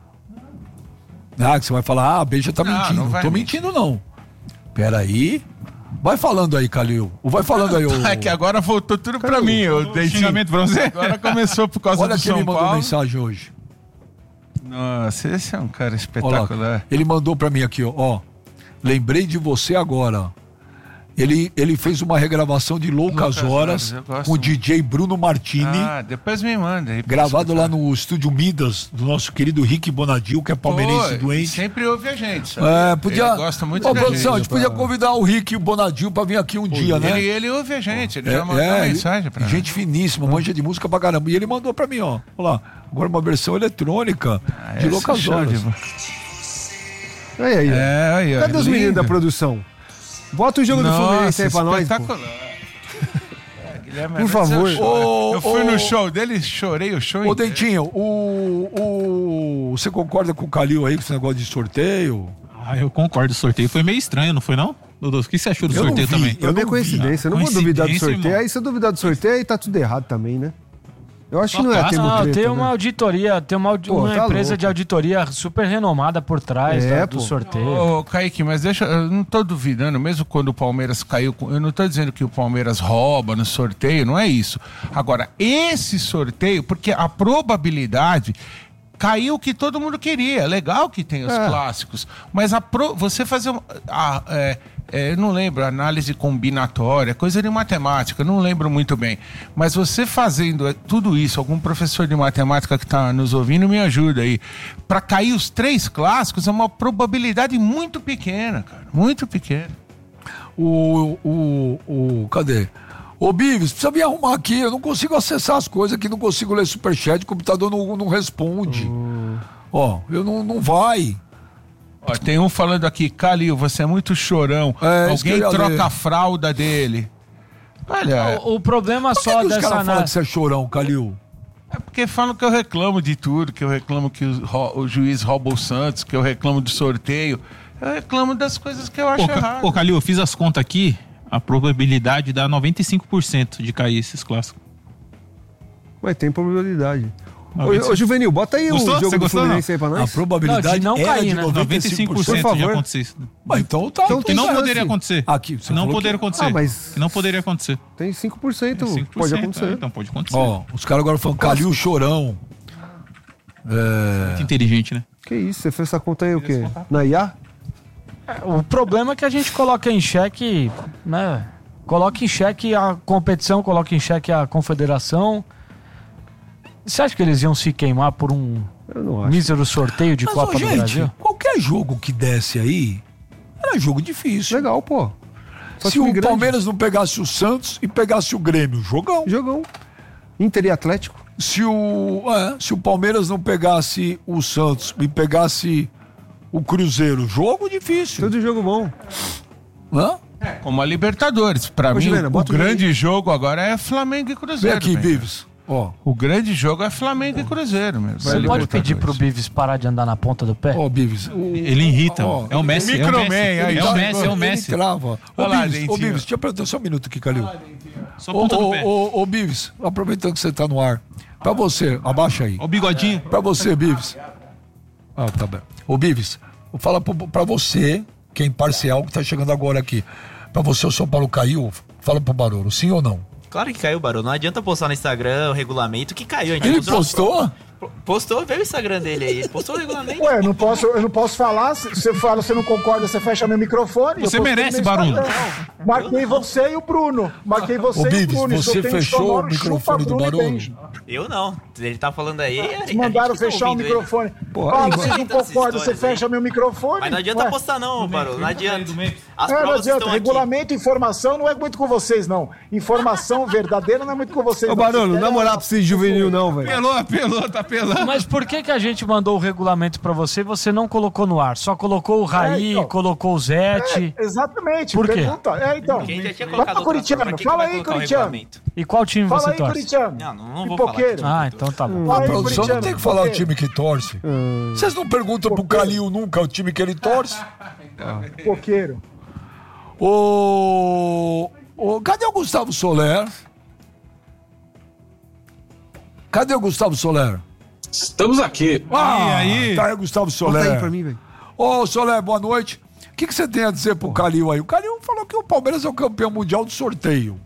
[SPEAKER 3] Ah, que você vai falar, ah, a Beija tá
[SPEAKER 4] Não,
[SPEAKER 3] mentindo.
[SPEAKER 4] não
[SPEAKER 3] Não
[SPEAKER 4] vai
[SPEAKER 3] tô
[SPEAKER 4] mentir.
[SPEAKER 3] mentindo, não. Peraí. Vai falando aí, Calil. Vai falando aí, ô...
[SPEAKER 4] É que agora voltou tudo pra mim. Eu dei
[SPEAKER 7] xingamento pra você?
[SPEAKER 4] Agora começou por causa
[SPEAKER 3] Olha
[SPEAKER 4] do
[SPEAKER 3] quem me
[SPEAKER 4] São
[SPEAKER 3] mandou
[SPEAKER 4] Paulo.
[SPEAKER 3] mensagem hoje.
[SPEAKER 4] Nossa, esse é um cara
[SPEAKER 3] Olha lá,
[SPEAKER 4] espetacular.
[SPEAKER 3] ele mandou pra mim aqui, ó, ó. lembrei de você agora. Ele, ele fez uma regravação de Loucas, Loucas Horas, Horas com o D J Bruno Martini.
[SPEAKER 4] Ah, depois me manda. Aí,
[SPEAKER 3] gravado lá no estúdio Midas, do nosso querido Rick Bonadil, que é palmeirense
[SPEAKER 4] Pô,
[SPEAKER 3] doente.
[SPEAKER 4] Sempre ouve a gente, sabe?
[SPEAKER 3] É, podia...
[SPEAKER 4] Ele gosta muito
[SPEAKER 3] Ô,
[SPEAKER 4] da
[SPEAKER 3] produção,
[SPEAKER 4] gente.
[SPEAKER 3] a gente podia convidar o Rick e o Bonadil pra vir aqui um Pô, dia,
[SPEAKER 4] ele,
[SPEAKER 3] né?
[SPEAKER 4] Ele ouve a gente, ele
[SPEAKER 3] é,
[SPEAKER 4] já mandou
[SPEAKER 3] é,
[SPEAKER 4] mensagem pra
[SPEAKER 3] gente finíssima, manja de música pra caramba. E ele mandou pra mim, ó. Olha lá, agora uma versão eletrônica ah, de Loucas Horas. De...
[SPEAKER 5] Aí, aí,
[SPEAKER 4] é, aí,
[SPEAKER 5] cadê os meninos da produção? Bota o jogo Nossa, do Fluminense aí pra nós. É, por favor.
[SPEAKER 4] Eu, eu fui o, no show dele, chorei o show.
[SPEAKER 3] Ô, inteiro. Dentinho, o, o, você concorda com o Calil aí com esse negócio de sorteio?
[SPEAKER 7] Ah, eu concordo. O sorteio foi meio estranho, não foi não? Dudu, o que você achou do eu sorteio
[SPEAKER 5] vi,
[SPEAKER 7] também?
[SPEAKER 5] Eu não é coincidência, eu não vou duvidar do sorteio. Irmão. Aí se eu duvidar do sorteio, aí tá tudo errado também, né? Eu acho que não é termo
[SPEAKER 6] Não,
[SPEAKER 5] treta,
[SPEAKER 6] tem uma
[SPEAKER 5] né?
[SPEAKER 6] auditoria, tem uma, Pô, uma tá empresa louco. de auditoria super renomada por trás é, da, do sorteio.
[SPEAKER 4] Ô, Kaique, mas deixa, eu não tô duvidando, mesmo quando o Palmeiras caiu, eu não tô dizendo que o Palmeiras rouba no sorteio, não é isso. Agora, esse sorteio, porque a probabilidade caiu o que todo mundo queria, legal que tem os é. clássicos, mas a pro, você fazer uma, a, é, É, eu não lembro, análise combinatória, coisa de matemática, não lembro muito bem. Mas você fazendo tudo isso, algum professor de matemática que está nos ouvindo, me ajuda aí. Para cair os três clássicos é uma probabilidade muito pequena, cara, muito pequena.
[SPEAKER 3] O, o, o, cadê? Ô, Bives, precisa me arrumar aqui, eu não consigo acessar as coisas aqui, não consigo ler superchat, o computador não, não responde. Hum. Ó, eu não, não vai.
[SPEAKER 4] Ó, tem um falando aqui, Calil, você é muito chorão. É, alguém troca ler. a fralda dele. Olha,
[SPEAKER 6] o, o problema só
[SPEAKER 3] que
[SPEAKER 6] dessa...
[SPEAKER 3] Por que os caras falam que você é chorão, Calil?
[SPEAKER 4] É porque falam que eu reclamo de tudo, que eu reclamo que o, o juiz rouba o Santos, que eu reclamo do sorteio. Eu reclamo das coisas que eu acho errado.
[SPEAKER 7] Ô, Calil, eu fiz as contas aqui, a probabilidade dá noventa e cinco por cento de cair esses clássicos.
[SPEAKER 5] Ué, tem probabilidade. Ô, ô, Juvenil, bota aí gostou? o jogo do Fluminense aí pra nós.
[SPEAKER 3] A probabilidade não, de não cair,
[SPEAKER 7] é de
[SPEAKER 3] né?
[SPEAKER 7] noventa e cinco por cento, por favor. De acontecer isso.
[SPEAKER 3] Mas então tá.
[SPEAKER 7] Então, que não poderia assim. acontecer.
[SPEAKER 3] Aqui,
[SPEAKER 7] você não poderia que... acontecer. Ah, mas... Que não poderia acontecer.
[SPEAKER 5] Tem cinco por cento,
[SPEAKER 7] cinco por cento
[SPEAKER 5] pode acontecer.
[SPEAKER 7] É, então pode acontecer.
[SPEAKER 3] Ó, os caras agora falam Calil chorão.
[SPEAKER 7] É... Muito inteligente, né?
[SPEAKER 5] Que isso, você fez essa conta aí o quê? Na I A?
[SPEAKER 6] É, o problema é que a gente coloca em xeque, né? Coloca em xeque a competição, coloca em xeque a confederação. Você acha que eles iam se queimar por um mísero sorteio de
[SPEAKER 3] Mas,
[SPEAKER 6] Copa
[SPEAKER 3] ó,
[SPEAKER 6] do
[SPEAKER 3] gente,
[SPEAKER 6] Brasil?
[SPEAKER 3] Qualquer jogo que desse aí era jogo difícil.
[SPEAKER 5] Legal, pô.
[SPEAKER 3] Só se o grande. Palmeiras não pegasse o Santos e pegasse o Grêmio, jogão.
[SPEAKER 5] Jogão. Inter e Atlético.
[SPEAKER 3] Se o, é, se o Palmeiras não pegasse o Santos e pegasse o Cruzeiro, jogo difícil.
[SPEAKER 5] Tudo jogo bom.
[SPEAKER 4] Hã? É, como a Libertadores. Pra Ô, mim, Juliana, o grande jogo agora é Flamengo e Cruzeiro.
[SPEAKER 3] Vem aqui, Bives.
[SPEAKER 4] Ó, o grande jogo é Flamengo e Cruzeiro mesmo.
[SPEAKER 6] Você pode pedir pro Bives parar de andar na ponta do pé?
[SPEAKER 3] Ó, Bives.
[SPEAKER 7] Ele irrita. Ó, é o Messi.
[SPEAKER 4] É o Messi.
[SPEAKER 7] É o Messi, é o Messi.
[SPEAKER 3] Trava. Ô, Bives, ô, Bives, deixa eu perguntar só um minuto aqui, Calil.
[SPEAKER 7] Só ponta do pé.
[SPEAKER 3] Ô, ô, Bives, aproveitando que você tá no ar. Pra você, abaixa aí.
[SPEAKER 7] Ó o bigodinho.
[SPEAKER 3] Pra você, Bives. Ah, tá bem. Ô, Bives, vou falar pra você, que é imparcial, que tá chegando agora aqui. Pra você, o São Paulo caiu? Fala pro Barolo, sim ou não?
[SPEAKER 8] Claro que caiu, Barão. Não adianta postar no Instagram o regulamento que caiu. A gente
[SPEAKER 3] ele postou?
[SPEAKER 8] Postou, veio o Instagram dele aí. Ele postou o regulamento.
[SPEAKER 2] Ué, eu não posso, eu não posso falar. Se você fala, você não concorda, você fecha meu microfone.
[SPEAKER 7] Você merece, Barão.
[SPEAKER 2] Marquei você e o Bruno. Marquei você
[SPEAKER 3] Ô,
[SPEAKER 2] e
[SPEAKER 3] Bives,
[SPEAKER 2] o Bruno.
[SPEAKER 3] você fechou o microfone do Barão?
[SPEAKER 8] Eu não. Ele tá falando aí.
[SPEAKER 2] Eles mandaram fechar o microfone. Pô, Fala, você não concorda, você fecha meu microfone.
[SPEAKER 8] Mas não adianta postar não, Barão. Não adianta.
[SPEAKER 2] As é, não adianta. Regulamento e informação não é muito com vocês, não. Informação verdadeira não é muito com vocês.
[SPEAKER 5] Ô, Barão, não dá moral pra esse juvenil, não, velho.
[SPEAKER 7] Pelou, apelou, tá pelando.
[SPEAKER 6] Mas por que que a gente mandou o regulamento pra você e você não colocou no ar? Só colocou o Raí, é, então. colocou o Zete.
[SPEAKER 2] É, exatamente.
[SPEAKER 6] Por quê?
[SPEAKER 2] Pergunta. É, então.
[SPEAKER 8] Porque já tinha colocado
[SPEAKER 2] Fala, Corintiano. Fala aí, Corintiano.
[SPEAKER 6] E qual time
[SPEAKER 2] Fala
[SPEAKER 6] você
[SPEAKER 2] aí,
[SPEAKER 6] torce?
[SPEAKER 2] Corintiano.
[SPEAKER 8] Não, não, não vou
[SPEAKER 2] Pipoqueiro.
[SPEAKER 8] falar.
[SPEAKER 6] Ah, então tá bom.
[SPEAKER 3] A produção não tem que falar o time que torce. Hum. Vocês não perguntam pro Calil nunca o time que ele torce?
[SPEAKER 2] Pipoqueiro.
[SPEAKER 3] Ô, ô, cadê o Gustavo Soler? Cadê o Gustavo Soler?
[SPEAKER 9] Estamos aqui.
[SPEAKER 3] Ah, e aí? Tá aí, Gustavo Soler.
[SPEAKER 5] Conta aí pra mim, velho.
[SPEAKER 3] Ô, Soler, boa noite. O que, que você tem a dizer pro Calil aí? O Calil falou que o Palmeiras é o campeão mundial do sorteio.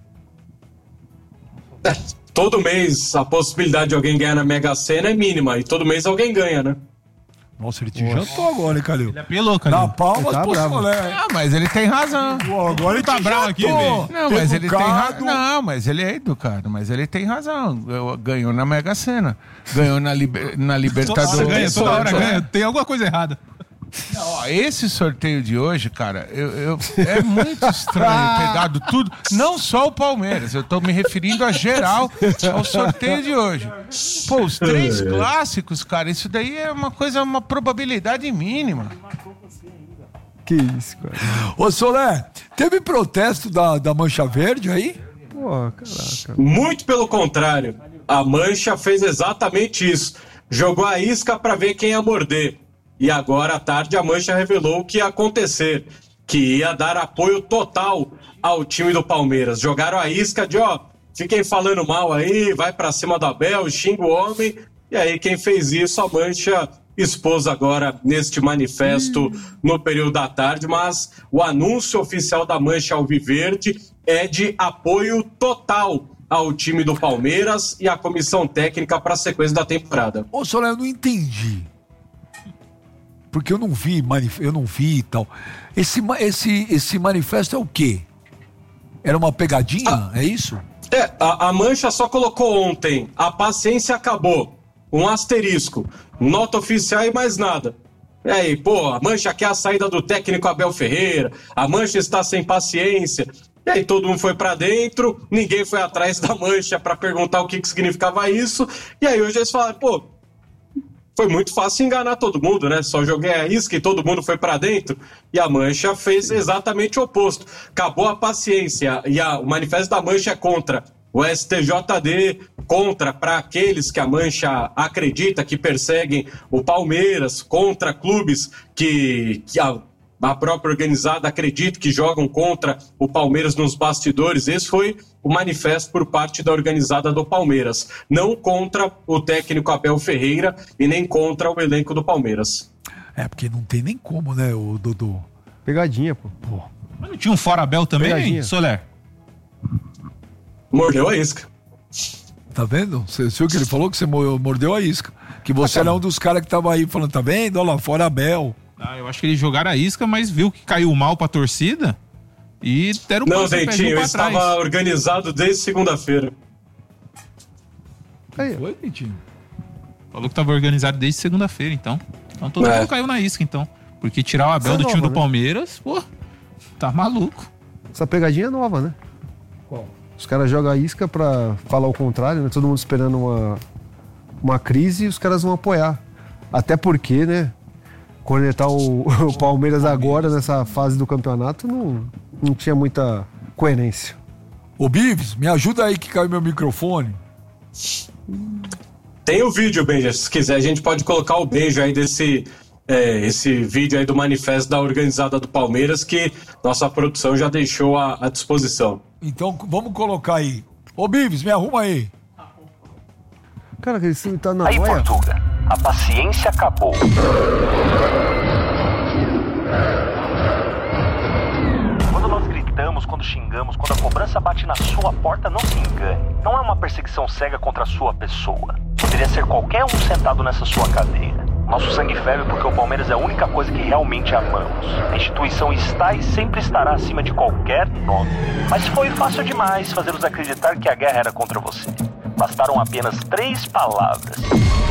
[SPEAKER 9] É, todo mês a possibilidade de alguém ganhar na Mega Sena é mínima. E todo mês alguém ganha, né?
[SPEAKER 3] Nossa, ele te Nossa. jantou agora, hein, Calil?
[SPEAKER 7] Ele apelou, Calil.
[SPEAKER 3] Dá palmas
[SPEAKER 7] tá
[SPEAKER 3] pro Solé.
[SPEAKER 4] Ah, mas ele tem razão.
[SPEAKER 3] Pô, agora ele tá bravo aqui, velho.
[SPEAKER 4] Não, mas ele tem razão. Não, mas ele é educado, mas ele tem razão. Ganhou na Mega Sena. Ganhou na, liber... na Libertadores.
[SPEAKER 7] Toda hora ganha, toda hora ganha. Tem alguma coisa errada.
[SPEAKER 4] Não, ó, esse sorteio de hoje, cara, eu, eu, é muito estranho ter dado tudo, não só o Palmeiras, eu tô me referindo a geral ao sorteio de hoje. Pô, os três clássicos, cara, isso daí é uma coisa, uma probabilidade mínima.
[SPEAKER 5] Que isso, cara.
[SPEAKER 3] Ô, Solé, teve protesto da, da Mancha Verde aí?
[SPEAKER 5] Pô, caraca.
[SPEAKER 9] Muito pelo contrário, a Mancha fez exatamente isso. Jogou a isca pra ver quem ia morder. E agora à tarde a Mancha revelou o que ia acontecer, que ia dar apoio total ao time do Palmeiras. Jogaram a isca de, ó, fiquem falando mal aí, vai pra cima do Abel, xinga o homem. E aí quem fez isso, a Mancha expôs agora neste manifesto hum. no período da tarde, mas o anúncio oficial da Mancha Alviverde é de apoio total ao time do Palmeiras e à comissão técnica para a sequência da temporada.
[SPEAKER 3] Ô, Solé, eu não entendi. Porque eu não vi, eu não vi e tal. Esse, esse, esse manifesto é o quê? Era uma pegadinha? Ah, é isso?
[SPEAKER 9] É, a, a Mancha só colocou ontem, a paciência acabou. Um asterisco. Nota oficial e mais nada. E aí, pô, a Mancha quer a saída do técnico Abel Ferreira, a Mancha está sem paciência. E aí todo mundo foi pra dentro, ninguém foi atrás da Mancha pra perguntar o que, que significava isso. E aí hoje eles falaram, pô, foi muito fácil enganar todo mundo, né? Só joguei a isca e todo mundo foi pra dentro. E a Mancha fez exatamente o oposto. Acabou a paciência. E a, o manifesto da Mancha é contra o S T J D, contra para aqueles que a Mancha acredita que perseguem o Palmeiras, contra clubes que, que a, a própria organizada acredita que jogam contra o Palmeiras nos bastidores. Esse foi o manifesto por parte da organizada do Palmeiras, não contra o técnico Abel Ferreira e nem contra o elenco do Palmeiras.
[SPEAKER 3] É, porque não tem nem como, né, o Dodô?
[SPEAKER 5] Pegadinha, pô. pô.
[SPEAKER 7] Mas não tinha um fora Abel também, hein, Soler?
[SPEAKER 9] Mordeu a isca.
[SPEAKER 3] Tá vendo? Você viu que ele falou que você mordeu a isca. Que você ah, era um dos caras que tava aí falando, tá vendo? Olha lá, fora Abel.
[SPEAKER 7] Ah, eu acho que eles jogaram a isca, mas viu que caiu mal pra torcida e deram um
[SPEAKER 9] Não, Dentinho, eu estava organizado desde segunda-feira.
[SPEAKER 7] Aí, foi, Dentinho? Falou que tava organizado desde segunda-feira, então. Então todo é. mundo caiu na isca, então. Porque tirar o Abel Essa do é time nova, do Palmeiras, né? Pô, tá maluco.
[SPEAKER 5] Essa pegadinha é nova, né? Qual? Os caras jogam a isca pra falar o contrário, né? Todo mundo esperando uma, uma crise e os caras vão apoiar. Até porque, né? Cornetar o, o Palmeiras agora, nessa fase do campeonato, não, não tinha muita coerência.
[SPEAKER 3] Ô, Bives, me ajuda aí que caiu meu microfone.
[SPEAKER 9] Tem o vídeo, Benja. Se quiser, a gente pode colocar o beijo aí desse... É, esse vídeo aí do manifesto da organizada do Palmeiras que nossa produção já deixou à, à disposição.
[SPEAKER 3] Então vamos colocar aí. Ô Bives, me arruma aí.
[SPEAKER 5] Cara, esse time tá na
[SPEAKER 10] aí,
[SPEAKER 5] boia.
[SPEAKER 10] Portuga, a paciência acabou. Quando nós gritamos, quando xingamos, quando a cobrança bate na sua porta, não se engane. Não é uma perseguição cega contra a sua pessoa. Poderia ser qualquer um sentado nessa sua cadeira. Nosso sangue ferve porque o Palmeiras é a única coisa que realmente amamos. A instituição está e sempre estará acima de qualquer nome. Mas foi fácil demais fazer-nos acreditar que a guerra era contra você. Bastaram apenas três palavras.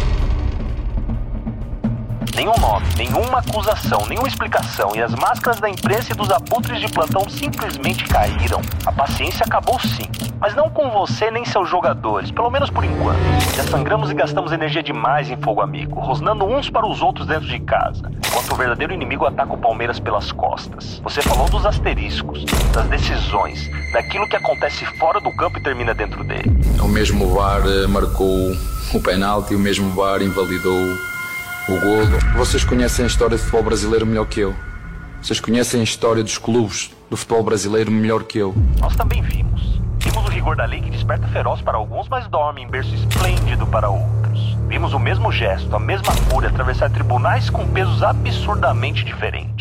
[SPEAKER 10] Nenhum nome, nenhuma acusação, nenhuma explicação. E as máscaras da imprensa e dos abutres de plantão simplesmente caíram. A paciência acabou sim. Mas não com você nem seus jogadores, pelo menos por enquanto. Já sangramos e gastamos energia demais em fogo amigo, rosnando uns para os outros dentro de casa, enquanto o verdadeiro inimigo ataca o Palmeiras pelas costas. Você falou dos asteriscos, das decisões, daquilo que acontece fora do campo e termina dentro dele.
[SPEAKER 11] O mesmo V A R marcou o penalti, o mesmo V A R invalidou o golo. Vocês conhecem a história do futebol brasileiro melhor que eu. Vocês conhecem a história dos clubes do futebol brasileiro melhor que eu.
[SPEAKER 10] Nós também vimos. Vimos o rigor da lei que desperta feroz para alguns, mas dorme em berço esplêndido para outros. Vimos o mesmo gesto, a mesma fúria atravessar tribunais com pesos absurdamente diferentes.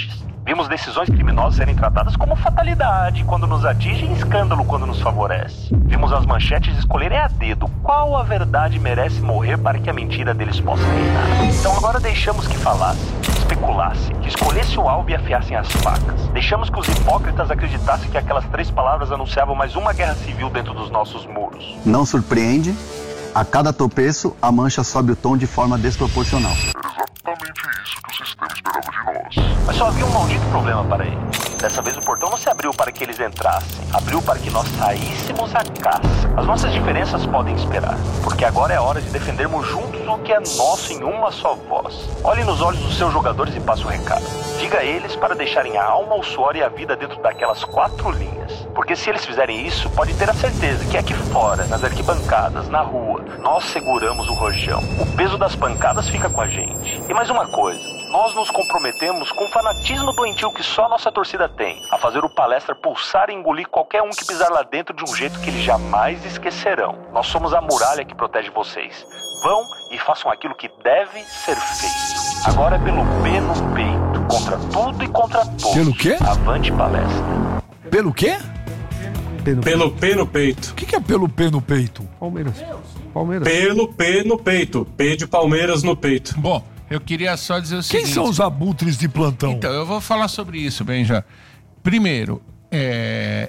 [SPEAKER 10] Vimos decisões criminosas serem tratadas como fatalidade quando nos atingem e escândalo quando nos favorece. Vimos as manchetes escolherem a dedo qual a verdade merece morrer para que a mentira deles possa reinar. Então agora deixamos que falasse, que especulasse, que escolhesse o alvo e afiassem as facas. Deixamos que os hipócritas acreditassem que aquelas três palavras anunciavam mais uma guerra civil dentro dos nossos muros.
[SPEAKER 12] Não surpreende, a cada tropeço a mancha sobe o tom de forma desproporcional.
[SPEAKER 10] Exatamente isso que o sistema esperava de nós. Mas só havia um maldito problema para eles. Dessa vez o portão não se abriu para que eles entrassem. Abriu para que nós saíssemos à caça. As nossas diferenças podem esperar, porque agora é hora de defendermos juntos o que é nosso em uma só voz. Olhe nos olhos dos seus jogadores e passe o recado. Diga a eles para deixarem a alma, o suor e a vida dentro daquelas quatro linhas. Porque se eles fizerem isso, pode ter a certeza que aqui fora, nas arquibancadas, na rua, nós seguramos o rojão. O peso das pancadas fica com a gente. E mais uma coisa, nós nos comprometemos com o fanatismo doentio que só a nossa torcida tem, a fazer o palestra pulsar e engolir qualquer um que pisar lá dentro de um jeito que eles jamais esquecerão. Nós somos a muralha que protege vocês. Vão e façam aquilo que deve ser feito. Agora é pelo pé no peito, contra tudo e contra todos.
[SPEAKER 3] Pelo quê?
[SPEAKER 10] Avante palestra.
[SPEAKER 3] Pelo quê?
[SPEAKER 9] Pelo, pelo pé no peito.
[SPEAKER 3] O que, que é pelo pé no peito?
[SPEAKER 5] Palmeiras. Palmeiras.
[SPEAKER 9] Pelo pé no peito. Pé de Palmeiras no peito.
[SPEAKER 4] Bom, eu queria só dizer o
[SPEAKER 3] Quem
[SPEAKER 4] seguinte...
[SPEAKER 3] são os abutres de plantão?
[SPEAKER 4] Então, eu vou falar sobre isso, Benja. Primeiro, é...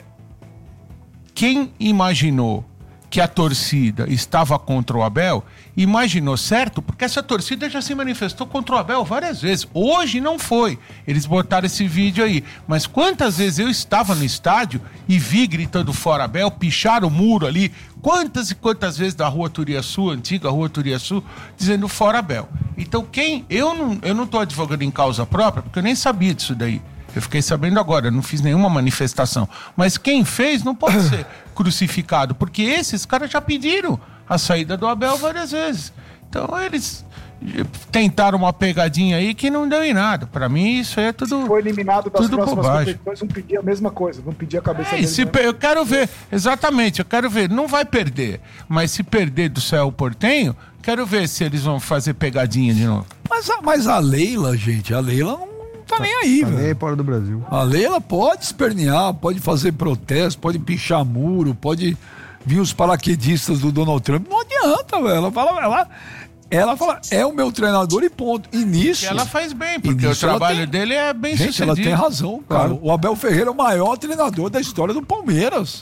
[SPEAKER 4] quem imaginou que a torcida estava contra o Abel, imaginou certo, porque essa torcida já se manifestou contra o Abel várias vezes. Hoje não foi. Eles botaram esse vídeo aí. Mas quantas vezes eu estava no estádio e vi gritando fora Abel, picharam o muro ali, quantas e quantas vezes da Rua Turiaçu, antiga Rua Turiaçu, dizendo fora Abel. Então quem... Eu não, eu não tô advogando em causa própria, porque eu nem sabia disso daí. Eu fiquei sabendo agora, eu não fiz nenhuma manifestação. Mas quem fez não pode ser crucificado, porque esses caras já pediram a saída do Abel várias vezes. Então eles tentaram uma pegadinha aí que não deu em nada. Pra mim isso é tudo...
[SPEAKER 2] Se foi eliminado das
[SPEAKER 4] tudo
[SPEAKER 2] próximas
[SPEAKER 4] bobagem.
[SPEAKER 2] competições, não pedir a mesma coisa, não pedir a cabeça
[SPEAKER 4] É,
[SPEAKER 2] dele.
[SPEAKER 4] se
[SPEAKER 2] né?
[SPEAKER 4] per- eu quero ver, exatamente, eu quero ver, não vai perder, mas se perder do Céu Portenho, quero ver se eles vão fazer pegadinha de novo.
[SPEAKER 3] Mas a, mas a Leila, gente, a Leila não tá nem aí,
[SPEAKER 5] Tá nem aí
[SPEAKER 3] velho.
[SPEAKER 5] fora do Brasil.
[SPEAKER 3] A Leila pode espernear, pode fazer protesto, pode pichar muro, pode vir os paraquedistas do Donald Trump. Não adianta, velho. Ela fala, ela, ela fala, é o meu treinador e ponto. E nisso...
[SPEAKER 4] E ela faz bem, porque o
[SPEAKER 3] nisso ela
[SPEAKER 4] trabalho
[SPEAKER 3] tem-
[SPEAKER 4] dele é bem
[SPEAKER 3] Gente,
[SPEAKER 4] sucedido.
[SPEAKER 3] ela tem razão, cara.
[SPEAKER 4] Claro.
[SPEAKER 3] O Abel Ferreira é o maior treinador da história do Palmeiras.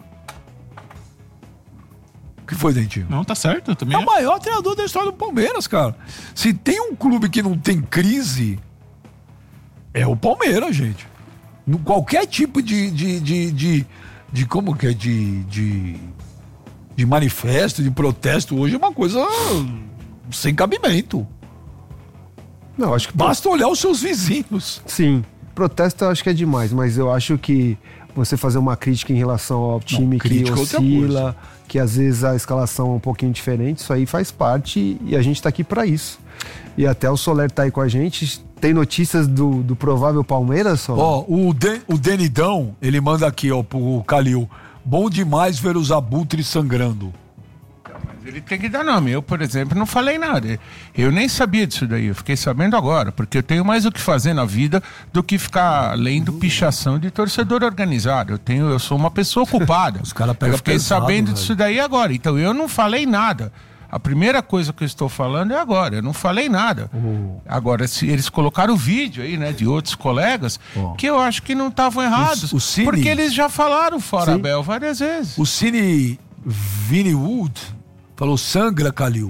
[SPEAKER 3] O que foi, Dentinho?
[SPEAKER 7] Não, tá certo, eu também
[SPEAKER 3] É o maior treinador da história do Palmeiras, cara. Se tem um clube que não tem crise, é o Palmeiras, gente. No, qualquer tipo de, de, de, de, de como que é, de, de, de manifesto, de protesto, hoje é uma coisa sem cabimento.
[SPEAKER 5] Não, acho que...
[SPEAKER 3] Basta olhar os seus vizinhos.
[SPEAKER 5] Sim, protesto eu acho que é demais, mas eu acho que você fazer uma crítica em relação ao time que
[SPEAKER 3] crítica é outra
[SPEAKER 5] oscila,
[SPEAKER 3] coisa.
[SPEAKER 5] que às vezes a escalação é um pouquinho diferente, isso aí faz parte e a gente tá aqui pra isso. E até o Soler tá aí com a gente. Tem notícias do, do provável Palmeiras, Soler?
[SPEAKER 3] Ó, o, Den, o Denidão, ele manda aqui, ó, pro Calil. Bom demais ver os abutres sangrando.
[SPEAKER 4] Ele tem que dar nome. Eu, por exemplo, não falei nada. Eu nem sabia disso daí. Eu fiquei sabendo agora, porque eu tenho mais o que fazer na vida do que ficar lendo pichação de torcedor organizado. Eu tenho, eu sou uma pessoa ocupada.
[SPEAKER 3] Os caras pegam
[SPEAKER 4] Eu fiquei
[SPEAKER 3] pesado,
[SPEAKER 4] sabendo
[SPEAKER 3] velho.
[SPEAKER 4] disso daí agora. Então eu não falei nada. A primeira coisa que eu estou falando é agora. Eu não falei nada.
[SPEAKER 3] Oh.
[SPEAKER 4] Agora, se eles colocaram o vídeo aí, né, de outros colegas,
[SPEAKER 3] Oh.
[SPEAKER 4] que eu acho que não estavam errados.
[SPEAKER 3] O- o Cine-
[SPEAKER 4] porque eles já falaram fora
[SPEAKER 3] Sim.
[SPEAKER 4] Abel várias vezes.
[SPEAKER 3] O Cine Vini Wood falou sangra, Calil.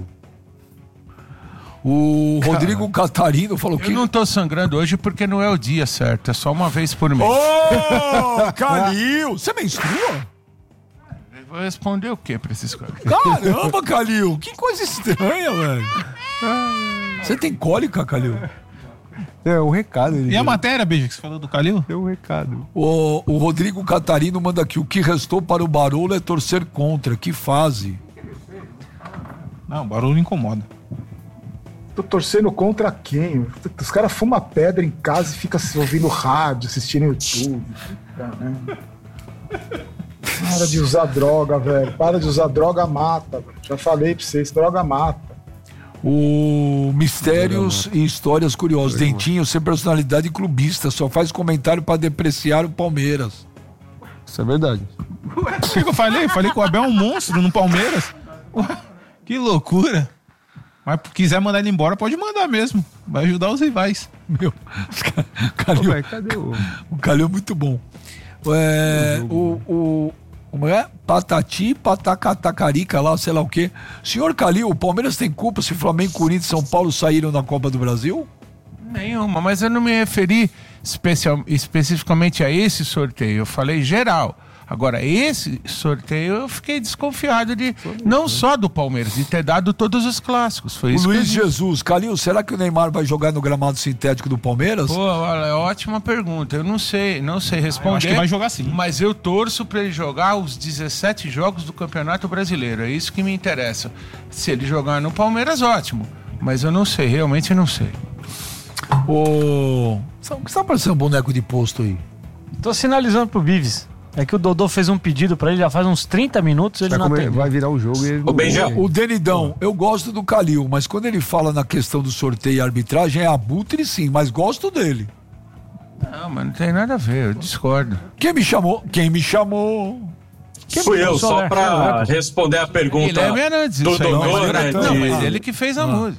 [SPEAKER 3] O Rodrigo Catarino falou
[SPEAKER 4] Eu
[SPEAKER 3] que...
[SPEAKER 4] não tô sangrando hoje porque não é o dia certo, é só uma vez por mês.
[SPEAKER 3] Ô, Calil! Você menstrua?
[SPEAKER 4] Eu vou responder o que pra esses caras?
[SPEAKER 3] Caramba, Calil! Que coisa estranha, velho. Você tem cólica, Calil?
[SPEAKER 5] É um recado. Ele
[SPEAKER 7] E a matéria, Beijo, que você falou do Calil?
[SPEAKER 5] deu um recado.
[SPEAKER 3] O, o Rodrigo Catarino manda aqui. O que restou para o Barolo é torcer contra. Que fase.
[SPEAKER 7] Não, o barulho incomoda.
[SPEAKER 2] Tô torcendo contra quem? Os caras fumam pedra em casa e ficam ouvindo rádio, assistindo YouTube. Caramba. Para de usar droga, velho. Para de usar droga, mata. Velho. Já falei pra vocês, droga mata.
[SPEAKER 3] O Mistérios e Histórias Curiosas. Dentinho sem personalidade clubista, só faz comentário pra depreciar o Palmeiras.
[SPEAKER 5] Isso é verdade.
[SPEAKER 7] Ué, o que eu falei? Falei que o Abel é um monstro no Palmeiras. Ué, que loucura. Mas se quiser mandar ele embora, pode mandar mesmo. Vai ajudar os rivais.
[SPEAKER 3] Meu, o Calil,
[SPEAKER 5] Ô, cadê o...
[SPEAKER 3] o Calil é muito bom. É, o, o, como é? Patati, patacatacarica lá, sei lá o quê. Senhor Calil, o Palmeiras tem culpa se Flamengo, Corinthians e São Paulo saíram da Copa do Brasil?
[SPEAKER 4] Nenhuma, mas eu não me referi especial, especificamente a esse sorteio. Eu falei geral. Agora, esse sorteio eu fiquei desconfiado de, não só do Palmeiras, de ter dado todos os clássicos. Foi
[SPEAKER 3] o
[SPEAKER 4] isso
[SPEAKER 3] Luiz
[SPEAKER 4] que eu
[SPEAKER 3] Jesus, Calil, será que o Neymar vai jogar no gramado sintético do Palmeiras?
[SPEAKER 4] Pô, olha, é ótima pergunta. Eu não sei, não sei responder.
[SPEAKER 7] Eu acho que vai jogar sim.
[SPEAKER 4] Mas eu torço para ele jogar os dezessete jogos do Campeonato Brasileiro. É isso que me interessa. Se ele jogar no Palmeiras, ótimo. Mas eu não sei, realmente não sei.
[SPEAKER 3] Ô, o que está parecendo um boneco de posto aí?
[SPEAKER 6] Tô sinalizando pro Bives. É que o Dodô fez um pedido pra ele já faz uns trinta minutos, ele
[SPEAKER 5] vai,
[SPEAKER 6] não
[SPEAKER 5] comer, vai virar o jogo e ele
[SPEAKER 9] o, Benja,
[SPEAKER 3] o Denidão, eu gosto do Calil, mas quando ele fala na questão do sorteio e arbitragem, é abutre sim, mas gosto dele.
[SPEAKER 4] Não, mas não tem nada a ver, eu discordo.
[SPEAKER 3] Quem me chamou? Quem me chamou?
[SPEAKER 9] Quem Fui eu, só é, pra é, responder a pergunta
[SPEAKER 4] é
[SPEAKER 9] do Dodô, né?
[SPEAKER 4] Não, de... mas ele que fez a ah. música.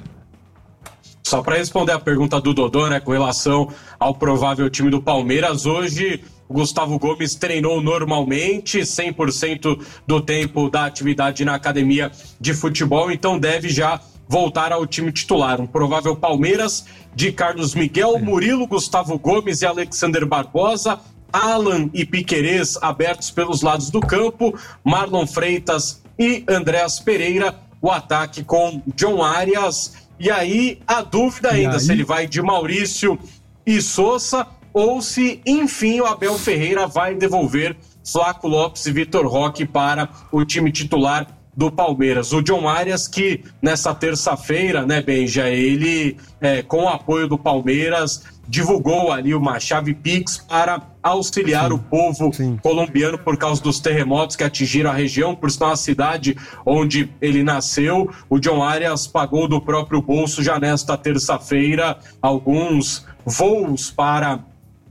[SPEAKER 9] Só para responder a pergunta do Dodô, né, com relação ao provável time do Palmeiras, hoje o Gustavo Gomes treinou normalmente, cem por cento do tempo da atividade na academia de futebol, então deve já voltar ao time titular. Um provável Palmeiras de Carlos Miguel, Murilo, Gustavo Gomes e Alexander Barbosa, Alan e Piquerez abertos pelos lados do campo, Marlon Freitas e Andréas Pereira, o ataque com John Arias. E aí, a dúvida ainda aí? se ele vai de Maurício e Sousa ou se, enfim, o Abel Ferreira vai devolver Flaco Lopes e Vitor Roque para o time titular do Palmeiras. O John Arias, que nessa terça-feira, né, Benja, ele, é, com o apoio do Palmeiras, divulgou ali uma chave Pix para auxiliar sim, o povo sim. colombiano por causa dos terremotos que atingiram a região, por sinal a cidade onde ele nasceu. O John Arias pagou do próprio bolso já nesta terça-feira alguns voos para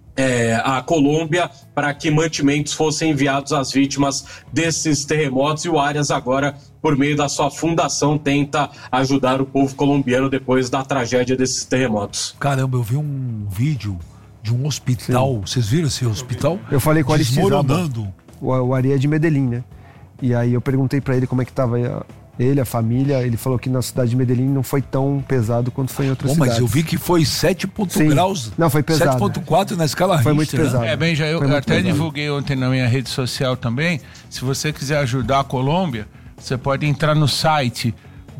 [SPEAKER 9] é, a Colômbia para que mantimentos fossem enviados às vítimas desses terremotos, e o Arias agora, por meio da sua fundação, tenta ajudar o povo colombiano depois da tragédia desses terremotos.
[SPEAKER 3] Caramba, eu vi um vídeo de um hospital. Sim. Vocês viram esse hospital?
[SPEAKER 5] Eu falei com o
[SPEAKER 3] Desmoronando.
[SPEAKER 5] O, o Ari é de Medellín, né? E aí eu perguntei pra ele como é que tava ele, a família. Ele falou que na cidade de Medellín não foi tão pesado quanto foi em outras Bom, cidades.
[SPEAKER 3] Mas eu vi que foi sete graus.
[SPEAKER 5] Não, foi pesado.
[SPEAKER 3] sete ponto quatro na escala Richter.
[SPEAKER 5] Foi muito pesado.
[SPEAKER 4] Né? É, bem, já eu até pesado. divulguei ontem na minha rede social também. Se você quiser ajudar a Colômbia, você pode entrar no site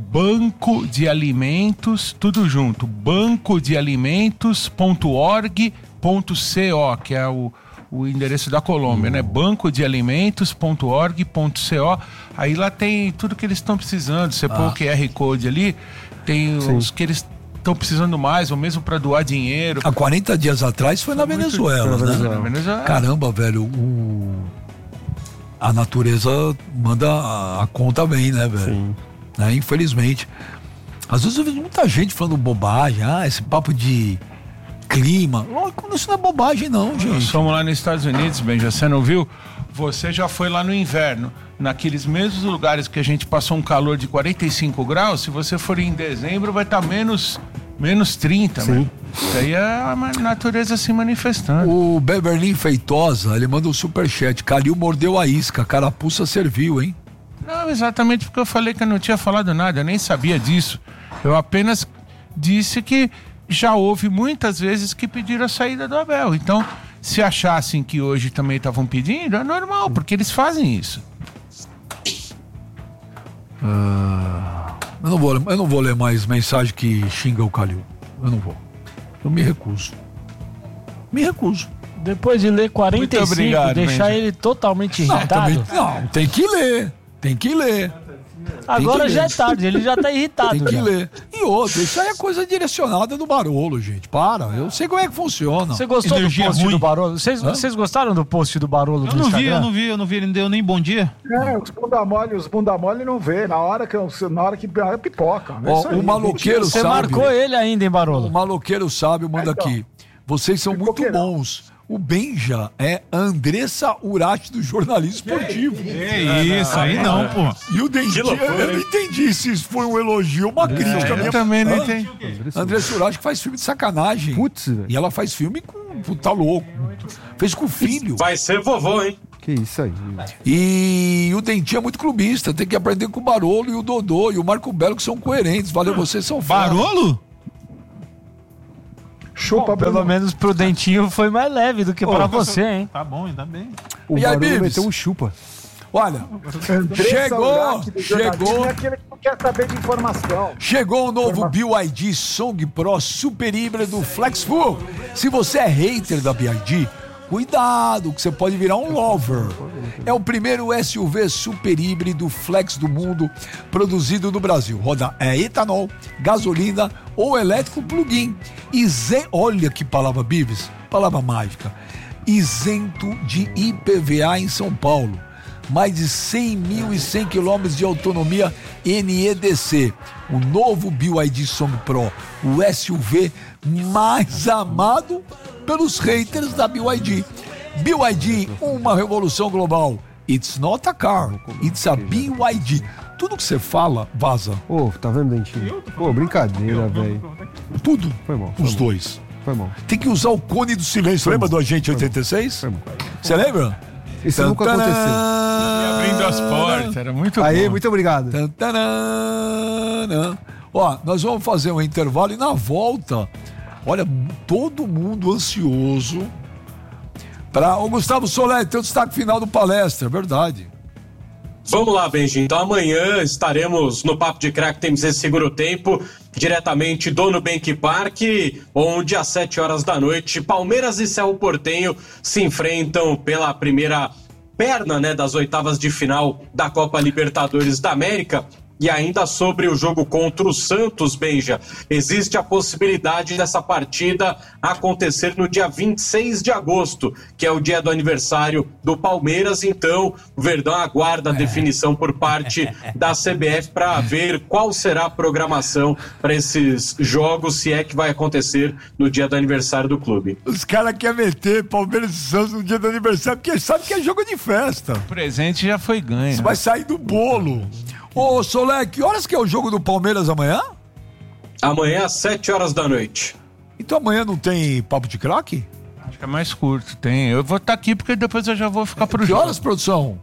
[SPEAKER 4] Banco de Alimentos, tudo junto, banco de alimentos ponto org ponto co, que é o, o endereço da Colômbia, né? banco de alimentos ponto org ponto co. Aí lá tem tudo que eles estão precisando. Você ah. põe o Q R Code ali, tem Sim. os que eles estão precisando mais, ou mesmo para doar dinheiro.
[SPEAKER 3] Há quarenta dias atrás foi, foi na Venezuela,
[SPEAKER 4] muito...
[SPEAKER 3] né?
[SPEAKER 4] Na Venezuela.
[SPEAKER 3] Caramba, velho, o... a natureza manda a, a conta bem, né, velho?
[SPEAKER 5] Sim.
[SPEAKER 3] Né? Infelizmente. Às vezes eu vejo muita gente falando bobagem, ah, esse papo de clima. Lógico, isso não é bobagem, não, gente.
[SPEAKER 4] Nós fomos lá nos Estados Unidos, Benja, você não viu? Você já foi lá no inverno, naqueles mesmos lugares que a gente passou um calor de quarenta e cinco graus, se você for em dezembro vai estar tá menos, menos trinta,
[SPEAKER 5] Sim.
[SPEAKER 4] Né? Isso aí é a natureza se manifestando.
[SPEAKER 3] O Beverly Feitosa, ele manda um superchat, Calil mordeu a isca, carapuça serviu, hein?
[SPEAKER 4] Não, exatamente porque eu falei que eu não tinha falado nada, eu nem sabia disso. Eu apenas disse que já houve muitas vezes que pediram a saída do Abel. Então, se achassem que hoje também estavam pedindo, é normal, porque eles fazem isso.
[SPEAKER 3] Uh, eu, não vou, eu não vou ler mais mensagem que xinga o Calil. Eu não vou. Eu me recuso. Me recuso.
[SPEAKER 6] Depois de ler quarenta e cinco,
[SPEAKER 4] obrigado,
[SPEAKER 6] deixar
[SPEAKER 4] Benja.
[SPEAKER 6] ele totalmente irritado.
[SPEAKER 3] Não, também, não, tem que ler. Tem que ler.
[SPEAKER 6] Agora já é tarde, ele já tá irritado.
[SPEAKER 3] Tem que
[SPEAKER 6] já.
[SPEAKER 3] ler. E outra, isso aí é coisa direcionada do Barolo, gente. Para, eu sei como é que funciona.
[SPEAKER 6] Você gostou
[SPEAKER 7] Energia
[SPEAKER 6] do post
[SPEAKER 7] ruim.
[SPEAKER 6] do Barolo? Vocês, vocês gostaram do post do Barolo
[SPEAKER 7] Eu
[SPEAKER 6] do
[SPEAKER 7] não vi,
[SPEAKER 6] Instagram?
[SPEAKER 7] eu não vi, eu não vi, ele não deu nem bom dia.
[SPEAKER 2] É, os bunda mole, os bunda mole não vê. Na hora que, eu- na hora que é pipoca. É
[SPEAKER 3] Ó,
[SPEAKER 2] isso aí,
[SPEAKER 3] o maloqueiro
[SPEAKER 6] Você
[SPEAKER 3] sabe.
[SPEAKER 6] marcou ele ainda, hein, Barolo?
[SPEAKER 3] O maloqueiro sábio manda
[SPEAKER 2] É, então.
[SPEAKER 3] aqui. Vocês são muito
[SPEAKER 2] Pipoqueirão.
[SPEAKER 3] bons. O Benja é a Andressa Urati do jornalismo esportivo.
[SPEAKER 7] É isso, aí não, pô.
[SPEAKER 3] E o Dentinho,
[SPEAKER 9] loucura,
[SPEAKER 3] eu não
[SPEAKER 9] hein?
[SPEAKER 3] entendi se isso foi um elogio ou uma crítica.
[SPEAKER 4] Eu
[SPEAKER 3] mesmo.
[SPEAKER 4] também não
[SPEAKER 3] Hã?
[SPEAKER 4] entendi.
[SPEAKER 3] Andressa Urati que faz filme de sacanagem.
[SPEAKER 5] Putz, velho.
[SPEAKER 3] E ela faz filme com... Pô, tá louco. Fez com o filho.
[SPEAKER 9] Vai ser vovô, hein?
[SPEAKER 5] Que isso aí.
[SPEAKER 3] E o Dentinho é muito clubista. Tem que aprender com o Barolo e o Dodô e o Marco Belo, que são coerentes. Valeu, vocês são fera.
[SPEAKER 7] Barolo?
[SPEAKER 2] Chupa,
[SPEAKER 6] Pelo
[SPEAKER 2] Bruno.
[SPEAKER 6] menos pro Dentinho foi mais leve do que pra você, hein?
[SPEAKER 7] Tá bom, ainda bem.
[SPEAKER 5] O
[SPEAKER 3] E aí,
[SPEAKER 5] Barolo
[SPEAKER 3] Bibs?
[SPEAKER 5] meteu um chupa.
[SPEAKER 3] Olha,
[SPEAKER 2] Andressa
[SPEAKER 3] chegou,
[SPEAKER 2] Urach do jornalismo
[SPEAKER 3] chegou.
[SPEAKER 2] É aquele que não quer saber de informação.
[SPEAKER 3] Chegou o novo B Y D Song Pro Super Híbrido Flex Full. Se você é hater da B Y D, cuidado, que você pode virar um lover. É o primeiro S U V super híbrido flex do mundo produzido no Brasil. Roda é etanol, gasolina ou elétrico plug-in. Isen... Olha que palavra, Bibs, palavra mágica. Isento de I P V A em São Paulo. Mais de cem mil e cem quilômetros de autonomia N E D C. O novo B Y D Song Pro, o S U V mais amado pelos haters da B Y D. B Y D, uma revolução global. It's not a car, it's a B Y D. Tudo que você fala, vaza.
[SPEAKER 5] Ô, tá vendo, Dentinho? Pô, brincadeira, velho.
[SPEAKER 3] Tudo.
[SPEAKER 5] Foi mal. Foi
[SPEAKER 3] Os
[SPEAKER 5] mal.
[SPEAKER 3] dois.
[SPEAKER 5] Foi mal.
[SPEAKER 3] Tem que usar o cone do silêncio. Lembra do Agente oitenta e seis?
[SPEAKER 5] Foi mal.
[SPEAKER 3] Você lembra?
[SPEAKER 5] Isso nunca aconteceu.
[SPEAKER 4] Abrindo as portas, era muito
[SPEAKER 5] Aí,
[SPEAKER 4] bom.
[SPEAKER 5] muito obrigado.
[SPEAKER 3] Tantanana. Ó, nós vamos fazer um intervalo e na volta, olha, todo mundo ansioso para o Gustavo Soler ter o destaque final do palestra, é verdade.
[SPEAKER 9] Vamos lá, Benji. Então amanhã estaremos no Papo de Crack, temos esse segundo tempo, diretamente do Nubank Park, onde às sete horas da noite, Palmeiras e Cerro Porteño se enfrentam pela primeira perna, né, das oitavas de final da Copa Libertadores da América. E ainda sobre o jogo contra o Santos, Benja, existe a possibilidade dessa partida acontecer no dia vinte e seis de agosto, que é o dia do aniversário do Palmeiras. Então, o Verdão aguarda a definição por parte da C B F para ver qual será a programação para esses jogos, se é que vai acontecer no dia do aniversário do clube.
[SPEAKER 3] Os caras querem meter Palmeiras e Santos no dia do aniversário, porque sabe que é jogo de festa.
[SPEAKER 4] O presente já foi ganho.
[SPEAKER 3] Você vai sair do bolo. Ô, Solé, que horas que é o jogo do Palmeiras amanhã?
[SPEAKER 9] Amanhã às sete horas da noite.
[SPEAKER 3] Então amanhã não tem papo de craque?
[SPEAKER 4] Acho que é mais curto, tem. Eu vou estar aqui porque depois eu já vou ficar pro
[SPEAKER 3] Que
[SPEAKER 4] jogo.
[SPEAKER 3] horas, produção?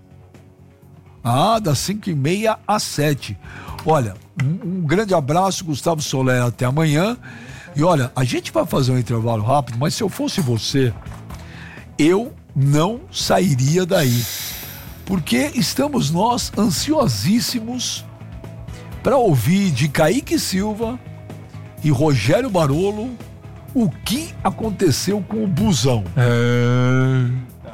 [SPEAKER 3] Ah, das cinco e meia às sete. Olha, um, um grande abraço, Gustavo Soler, até amanhã. E olha, a gente vai fazer um intervalo rápido, mas se eu fosse você, eu não sairia daí. Porque estamos nós ansiosíssimos para ouvir de Kaique Silva e Rogério Barolo o que aconteceu com o busão.
[SPEAKER 4] É...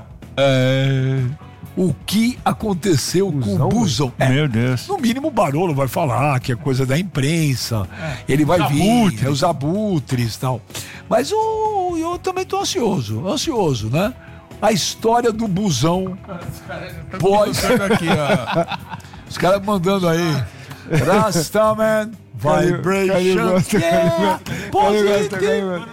[SPEAKER 4] É...
[SPEAKER 3] O que aconteceu busão, com o busão.
[SPEAKER 4] É, meu Deus.
[SPEAKER 3] No mínimo o Barolo vai falar que é coisa da imprensa. É, Ele vai vir, abutres. É os abutres e tal. Mas o, eu também tô ansioso, ansioso, né? A história do busão pós...
[SPEAKER 4] Aqui, ó.
[SPEAKER 3] Os caras mandando aí. Rastaman, Vibration. Yeah, positive.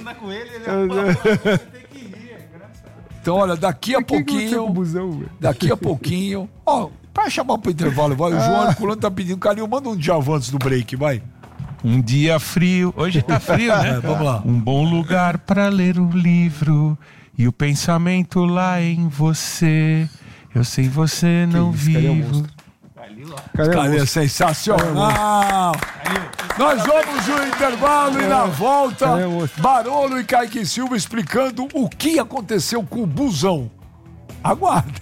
[SPEAKER 3] Então, olha, daqui a pouquinho. Daqui a pouquinho. Ó, pra chamar pro intervalo, vai. O João Herculano tá pedindo. Carinho, manda um Djavan antes do break, vai.
[SPEAKER 4] Um dia frio. Hoje tá frio, né?
[SPEAKER 3] É, vamos lá.
[SPEAKER 4] Um bom lugar pra ler o livro. E o pensamento lá em você. Eu sem você não
[SPEAKER 5] isso,
[SPEAKER 4] vivo.
[SPEAKER 3] Cara, é sensacional. Nós vamos no intervalo e na volta, Barolo e Kaique Silva explicando o que aconteceu com o busão. Aguarde.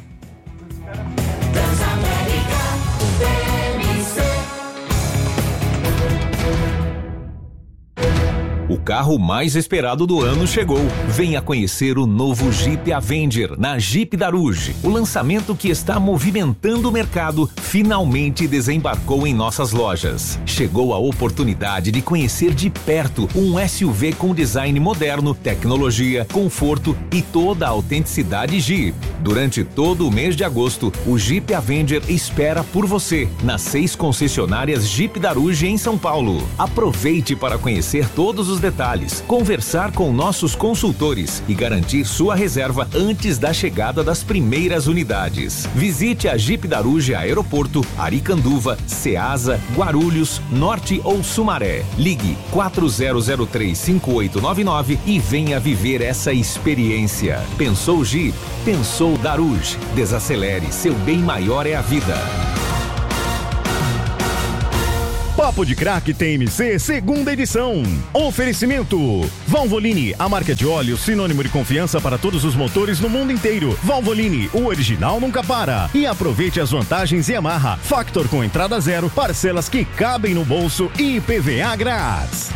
[SPEAKER 13] O carro mais esperado do ano chegou. Venha conhecer o novo Jeep Avenger na Jeep Daruge. O lançamento que está movimentando o mercado finalmente desembarcou em nossas lojas. Chegou a oportunidade de conhecer de perto um S U V com design moderno, tecnologia, conforto e toda a autenticidade Jeep. Durante todo o mês de agosto, o Jeep Avenger espera por você nas seis concessionárias Jeep Daruge em São Paulo. Aproveite para conhecer todos os detalhes, conversar com nossos consultores e garantir sua reserva antes da chegada das primeiras unidades. Visite a Jeep Daruge Aeroporto, Aricanduva, Ceasa, Guarulhos, Norte ou Sumaré. Ligue quatro zero zero três, cinco oito nove nove e venha viver essa experiência. Pensou Jeep? Pensou Daruge. Desacelere, seu bem maior é a vida.
[SPEAKER 14] Papo de Crack T M C, segunda edição. Oferecimento: Valvoline, a marca de óleo sinônimo de confiança para todos os motores no mundo inteiro. Valvoline, o original nunca para. E aproveite as vantagens Yamaha. Factor com entrada zero, parcelas que cabem no bolso e I P V A grátis.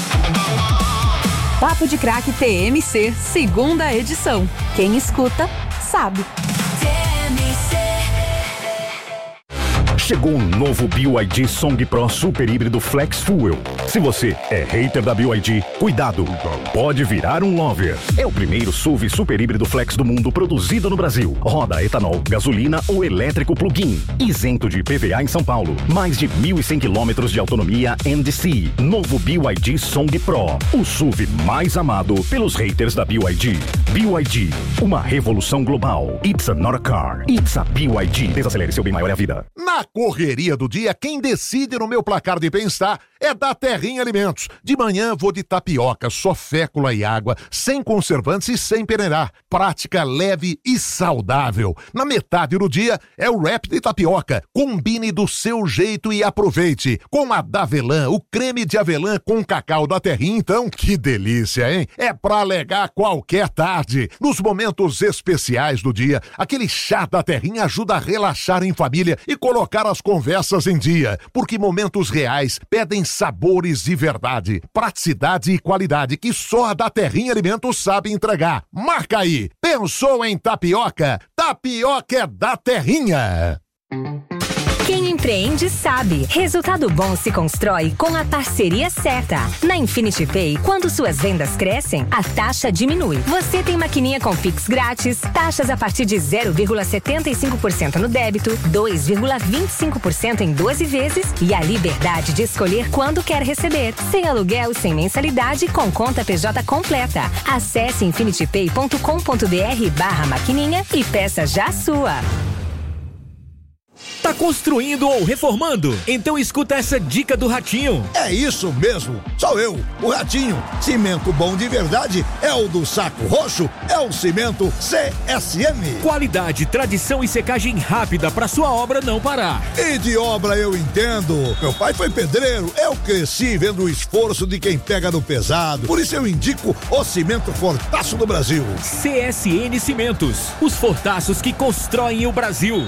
[SPEAKER 15] Papo de Crack T M C, segunda edição. Quem escuta, sabe.
[SPEAKER 14] Chegou um novo B Y D Song Pro Super Híbrido Flex Fuel. Se você é hater da B Y D, cuidado, pode virar um lover. É o primeiro S U V super híbrido flex do mundo produzido no Brasil. Roda etanol, gasolina ou elétrico plug-in. Isento de I P V A em São Paulo. Mais de mil e cem quilômetros de autonomia N D C. Novo B Y D Song Pro. O S U V mais amado pelos haters da B Y D. B Y D, uma revolução global. It's not a car, it's a B Y D. Desacelere, seu bem maior é a vida.
[SPEAKER 16] Na correria do dia, quem decide no meu placar de bem-estar é da Terrinha Alimentos. De manhã vou de tapioca, só fécula e água, sem conservantes e sem peneirar. Prática, leve e saudável. Na metade do dia é o wrap de tapioca. Combine do seu jeito e aproveite. Com a Davelã, o creme de avelã com cacau da Terrinha, então, que delícia, hein? É pra alegar qualquer tarde. Nos momentos especiais do dia, aquele chá da Terrinha ajuda a relaxar em família e colocar as conversas em dia, porque momentos reais pedem sabores de verdade, praticidade e qualidade que só a da Terrinha Alimentos sabe entregar. Marca aí! Pensou em tapioca? Tapioca é da Terrinha!
[SPEAKER 15] Quem empreende sabe. Resultado bom se constrói com a parceria certa. Na Infinity Pay, quando suas vendas crescem, a taxa diminui. Você tem maquininha com Pix grátis, taxas a partir de zero vírgula setenta e cinco por cento no débito, dois vírgula vinte e cinco por cento em doze vezes e a liberdade de escolher quando quer receber. Sem aluguel, sem mensalidade, com conta P J completa. Acesse infinitypay ponto com ponto br barra maquininha e peça já a sua.
[SPEAKER 17] Tá construindo ou reformando? Então escuta essa dica do Ratinho.
[SPEAKER 18] É isso mesmo, sou eu, o Ratinho. Cimento bom de verdade é o do Saco Roxo, é o cimento C S M.
[SPEAKER 17] Qualidade, tradição e secagem rápida para sua obra não parar.
[SPEAKER 18] E de obra eu entendo. Meu pai foi pedreiro, eu cresci vendo o esforço de quem pega no pesado. Por isso eu indico o cimento Fortaço do Brasil.
[SPEAKER 17] C S N Cimentos, os fortaços que constroem o Brasil.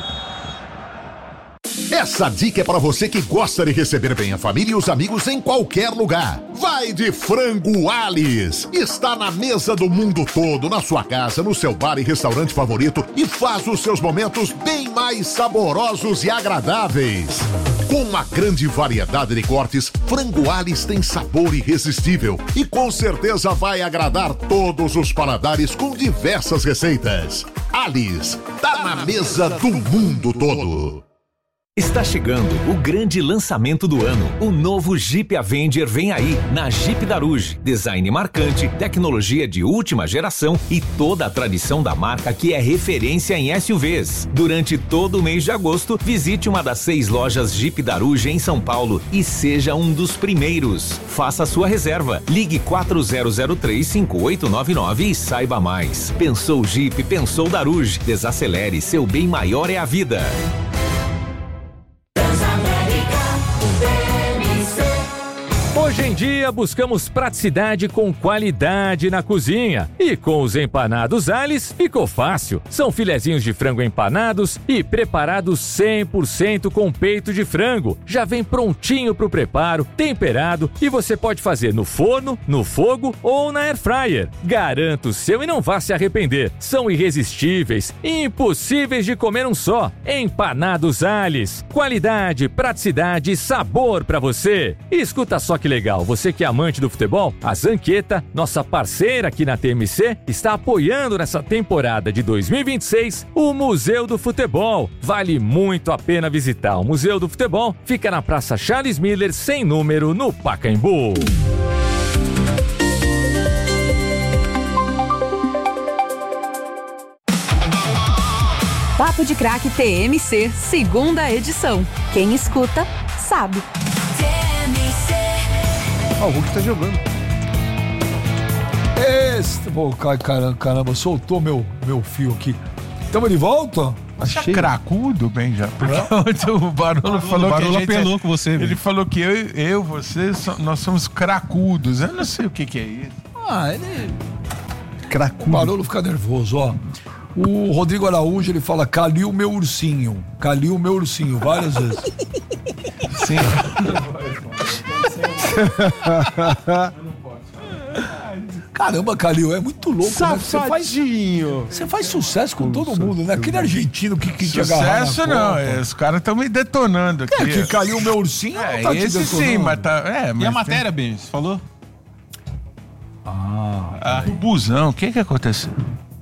[SPEAKER 16] Essa dica é para você que gosta de receber bem a família e os amigos em qualquer lugar. Vai de Frango Alice. Está na mesa do mundo todo, na sua casa, no seu bar e restaurante favorito e faz os seus momentos bem mais saborosos e agradáveis. Com uma grande variedade de cortes, Frango Alice tem sabor irresistível e com certeza vai agradar todos os paladares com diversas receitas. Alice, tá na mesa do mundo todo.
[SPEAKER 13] Está chegando o grande lançamento do ano. O novo Jeep Avenger vem aí, na Jeep Daruge. Design marcante, tecnologia de última geração e toda a tradição da marca que é referência em S U Vs. Durante todo o mês de agosto, visite uma das seis lojas Jeep Daruge em São Paulo e seja um dos primeiros. Faça sua reserva. Ligue quatro zero zero três, cinco oito nove nove e saiba mais. Pensou Jeep, pensou Daruge. Desacelere, seu bem maior é a vida.
[SPEAKER 19] Ô, gente,
[SPEAKER 17] dia buscamos praticidade com qualidade na cozinha. E com os empanados Alice ficou fácil. São filezinhos de frango empanados e preparados cem por cento com peito de frango. Já vem prontinho pro preparo, temperado, e você pode fazer no forno, no fogo ou na air fryer. Garanta o seu e não vá se arrepender. São irresistíveis, impossíveis de comer um só. Empanados Alice. Qualidade, praticidade e sabor pra você. Escuta só que legal, você que é amante do futebol, a Zanqueta, nossa parceira aqui na T M C, está apoiando nessa temporada de dois mil e vinte e seis o Museu do Futebol. Vale muito a pena visitar. O Museu do Futebol fica na Praça Charles Miller, sem número, no Pacaembu.
[SPEAKER 19] Papo de Craque T M C, segunda edição. Quem escuta, sabe.
[SPEAKER 3] Ah, o Hulk tá jogando. Este... Pô, caramba, caramba, soltou meu, meu fio aqui. Tamo de volta?
[SPEAKER 4] Achei cracudo, bem já. Porque o Barolo falou
[SPEAKER 7] o Barolo
[SPEAKER 4] que a gente...
[SPEAKER 7] apelou com você,
[SPEAKER 4] Ele
[SPEAKER 7] velho.
[SPEAKER 4] falou que eu, eu você, nós somos cracudos. Eu não sei o que que é isso.
[SPEAKER 3] Ah, ele... Cracudo. O Barolo fica nervoso, ó. O Rodrigo Araújo, ele fala, Calil, meu ursinho. Calil, meu ursinho, várias vezes.
[SPEAKER 4] Sim.
[SPEAKER 3] Caramba, Calil, é muito louco.
[SPEAKER 4] Safadinho.
[SPEAKER 3] Né? Você faz, faz sucesso com todo mundo, né? Aquele argentino que, que te agarra na
[SPEAKER 4] Sucesso não,
[SPEAKER 3] Copa.
[SPEAKER 4] é, os caras estão me detonando aqui.
[SPEAKER 3] É que Calil, meu ursinho,
[SPEAKER 4] é,
[SPEAKER 3] não tá te
[SPEAKER 4] esse
[SPEAKER 3] detonando.
[SPEAKER 4] sim, mas tá... É, mas
[SPEAKER 7] E a matéria, Ben, você falou?
[SPEAKER 3] Ah,
[SPEAKER 4] ah o busão, o que que aconteceu?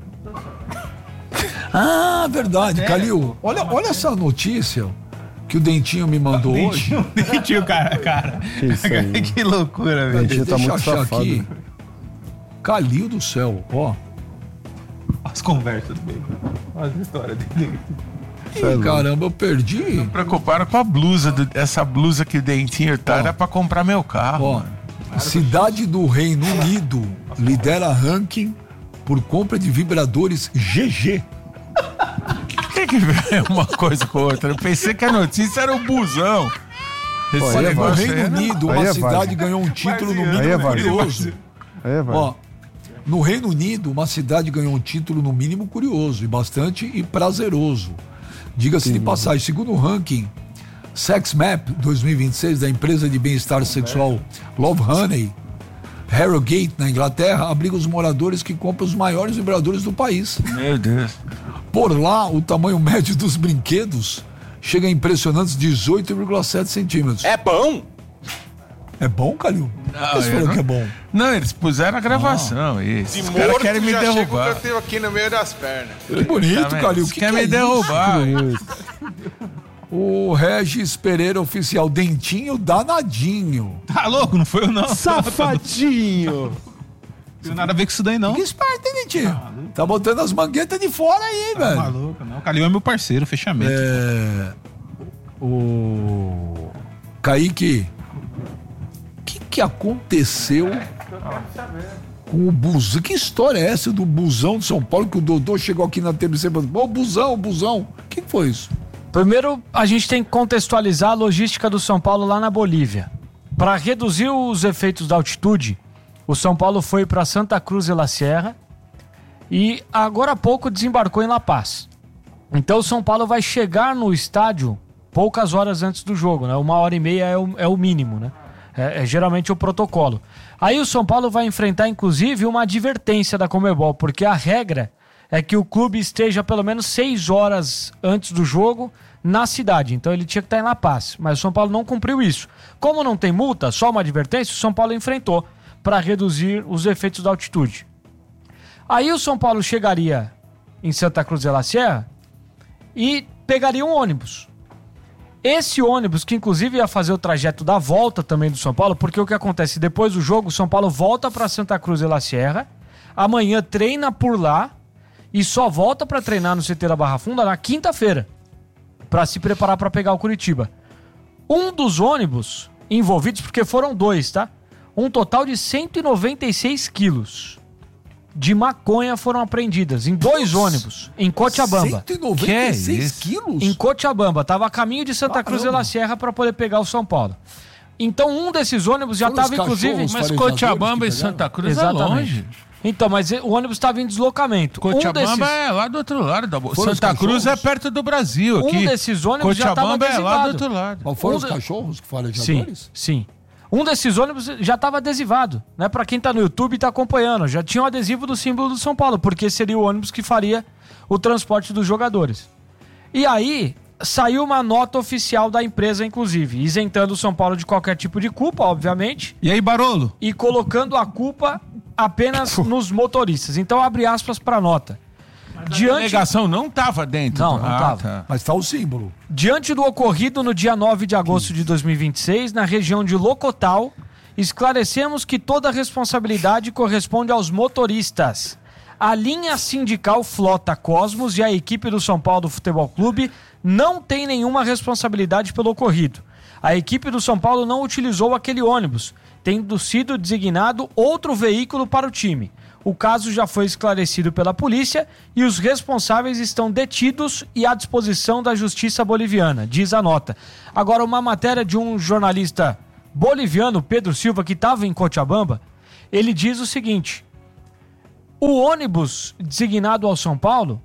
[SPEAKER 3] Ah, verdade, Calil. Olha, olha essa notícia que o Dentinho me mandou
[SPEAKER 7] Dentinho,
[SPEAKER 3] hoje.
[SPEAKER 7] Dentinho, cara, cara.
[SPEAKER 3] Que isso aí.
[SPEAKER 7] Que loucura, velho.
[SPEAKER 3] Dentinho tá
[SPEAKER 7] Deixa eu
[SPEAKER 3] muito
[SPEAKER 7] achar
[SPEAKER 3] safado.
[SPEAKER 7] aqui.
[SPEAKER 3] Calil do céu, ó.
[SPEAKER 7] As conversas dele. Olha a história dele.
[SPEAKER 3] Ih, caramba, eu perdi.
[SPEAKER 4] Não preocuparam com a blusa, do, essa blusa que o Dentinho tá, era pra comprar meu carro.
[SPEAKER 3] Ó, cidade do Reino Unido lidera ranking por compra de vibradores G G.
[SPEAKER 4] O que que veio uma coisa com outra? Eu pensei que a notícia era o busão. Esse
[SPEAKER 3] Olha, no
[SPEAKER 4] negócio
[SPEAKER 3] Reino
[SPEAKER 4] aí, não.
[SPEAKER 3] Unido, uma
[SPEAKER 4] Aí é
[SPEAKER 3] cidade
[SPEAKER 4] várzea.
[SPEAKER 3] ganhou um título no
[SPEAKER 4] Aí
[SPEAKER 3] mínimo
[SPEAKER 4] é várzea.
[SPEAKER 3] curioso.
[SPEAKER 5] Aí é várzea.
[SPEAKER 3] Ó, no Reino Unido, uma cidade ganhou um título no mínimo curioso e bastante e prazeroso. Diga-se de passagem, segundo o ranking Sex Map dois mil e vinte e seis da empresa de bem-estar sexual Love Honey, Harrogate, na Inglaterra, abriga os moradores que compram os maiores vibradores do país.
[SPEAKER 4] Meu Deus.
[SPEAKER 3] Por lá, o tamanho médio dos brinquedos chega a impressionantes dezoito vírgula sete centímetros.
[SPEAKER 1] É bom?
[SPEAKER 3] É bom, Calil?
[SPEAKER 4] Não,
[SPEAKER 3] Eles
[SPEAKER 4] eu
[SPEAKER 3] falaram
[SPEAKER 4] não-
[SPEAKER 3] que é bom.
[SPEAKER 4] Não, eles puseram a gravação. Isso.
[SPEAKER 20] De
[SPEAKER 4] Os caras
[SPEAKER 20] morto
[SPEAKER 4] querem me
[SPEAKER 20] já chega o
[SPEAKER 4] derrubar.
[SPEAKER 20] canteiro aqui no meio das pernas.
[SPEAKER 3] Que bonito,
[SPEAKER 4] Tá vendo?
[SPEAKER 3] Calil.
[SPEAKER 4] Eles
[SPEAKER 3] Que
[SPEAKER 4] querem
[SPEAKER 3] que é
[SPEAKER 4] me derrubar.
[SPEAKER 3] isso? O Regis Pereira oficial, Dentinho danadinho.
[SPEAKER 7] Tá louco? Não foi eu, não.
[SPEAKER 6] Safadinho.
[SPEAKER 7] Não tem nada a ver com isso daí, não.
[SPEAKER 3] Que esperto, hein, Dentinho? Tá botando as manguetas de fora aí,
[SPEAKER 7] Tá
[SPEAKER 3] velho.
[SPEAKER 7] maluco, não. O Calil é meu parceiro, fechamento.
[SPEAKER 3] É... O... Kaique, o que que aconteceu com o busão? Que história é essa do busão de São Paulo que o Dodô chegou aqui na T V C e falou, ô, busão, busão. O que que foi isso?
[SPEAKER 6] Primeiro, a gente tem que contextualizar a logística do São Paulo lá na Bolívia. Para reduzir os efeitos da altitude, o São Paulo foi para Santa Cruz de la Sierra e agora há pouco desembarcou em La Paz. Então o São Paulo vai chegar no estádio poucas horas antes do jogo, né? Uma hora e meia é o, é o mínimo, né? É, é geralmente o protocolo. Aí o São Paulo vai enfrentar, inclusive, uma advertência da Conmebol, porque a regra é que o clube esteja pelo menos seis horas antes do jogo na cidade. Então ele tinha que estar em La Paz, mas o São Paulo não cumpriu isso. Como não tem multa, só uma advertência, o São Paulo enfrentou para reduzir os efeitos da altitude. Aí o São Paulo chegaria em Santa Cruz de la Sierra e pegaria um ônibus. Esse ônibus, que inclusive ia fazer o trajeto da volta também do São Paulo, porque o que acontece, depois do jogo, o São Paulo volta para Santa Cruz de la Sierra, amanhã treina por lá e só volta para treinar no C T da Barra Funda na quinta-feira, para se preparar para pegar o Curitiba. Um dos ônibus envolvidos, porque foram dois, tá? Um total de cento e noventa e seis quilos de maconha foram apreendidas em dois ônibus, em Cochabamba.
[SPEAKER 3] cento e noventa e seis quilos?
[SPEAKER 6] Em Cochabamba. Tava a caminho de Santa Cruz de la Sierra para poder pegar o São Paulo. Então um desses ônibus já estava, inclusive...
[SPEAKER 4] Mas Cochabamba e Santa Cruz
[SPEAKER 6] Exatamente.
[SPEAKER 4] é longe.
[SPEAKER 6] Então, mas o ônibus estava em deslocamento.
[SPEAKER 4] Cochabamba
[SPEAKER 6] um desses...
[SPEAKER 4] é lá do outro lado da bolsa. Santa Cruz é perto do Brasil.
[SPEAKER 6] Um
[SPEAKER 4] aqui.
[SPEAKER 6] desses ônibus já estava adesivado.
[SPEAKER 4] é lá do outro lado.
[SPEAKER 3] Mas foram
[SPEAKER 6] Um
[SPEAKER 3] os
[SPEAKER 6] de-
[SPEAKER 3] cachorros que farejadores?
[SPEAKER 6] Sim, sim. Um desses ônibus já estava adesivado, né? Para quem tá no YouTube e tá acompanhando, já tinha um adesivo do símbolo do São Paulo, porque seria o ônibus que faria o transporte dos jogadores. E aí, saiu uma nota oficial da empresa, inclusive, isentando o São Paulo de qualquer tipo de culpa, obviamente.
[SPEAKER 4] E aí, Barolo?
[SPEAKER 6] E colocando a culpa apenas nos motoristas. Então, abre aspas para a nota.
[SPEAKER 4] A delegação não estava dentro.
[SPEAKER 6] Não,
[SPEAKER 4] do-
[SPEAKER 6] não
[SPEAKER 4] Ah,
[SPEAKER 6] estava.
[SPEAKER 4] tá.
[SPEAKER 3] Mas tá o símbolo.
[SPEAKER 6] Diante do ocorrido no dia nove de agosto de dois mil e vinte e seis, na região de Locotal, esclarecemos que toda a responsabilidade corresponde aos motoristas. A linha sindical Flota Cosmos e a equipe do São Paulo Futebol Clube não tem nenhuma responsabilidade pelo ocorrido. A equipe do São Paulo não utilizou aquele ônibus, tendo sido designado outro veículo para o time. O caso já foi esclarecido pela polícia e os responsáveis estão detidos e à disposição da justiça boliviana, diz a nota. Agora, uma matéria de um jornalista boliviano, Pedro Silva, que estava em Cochabamba, ele diz o seguinte: o ônibus designado ao São Paulo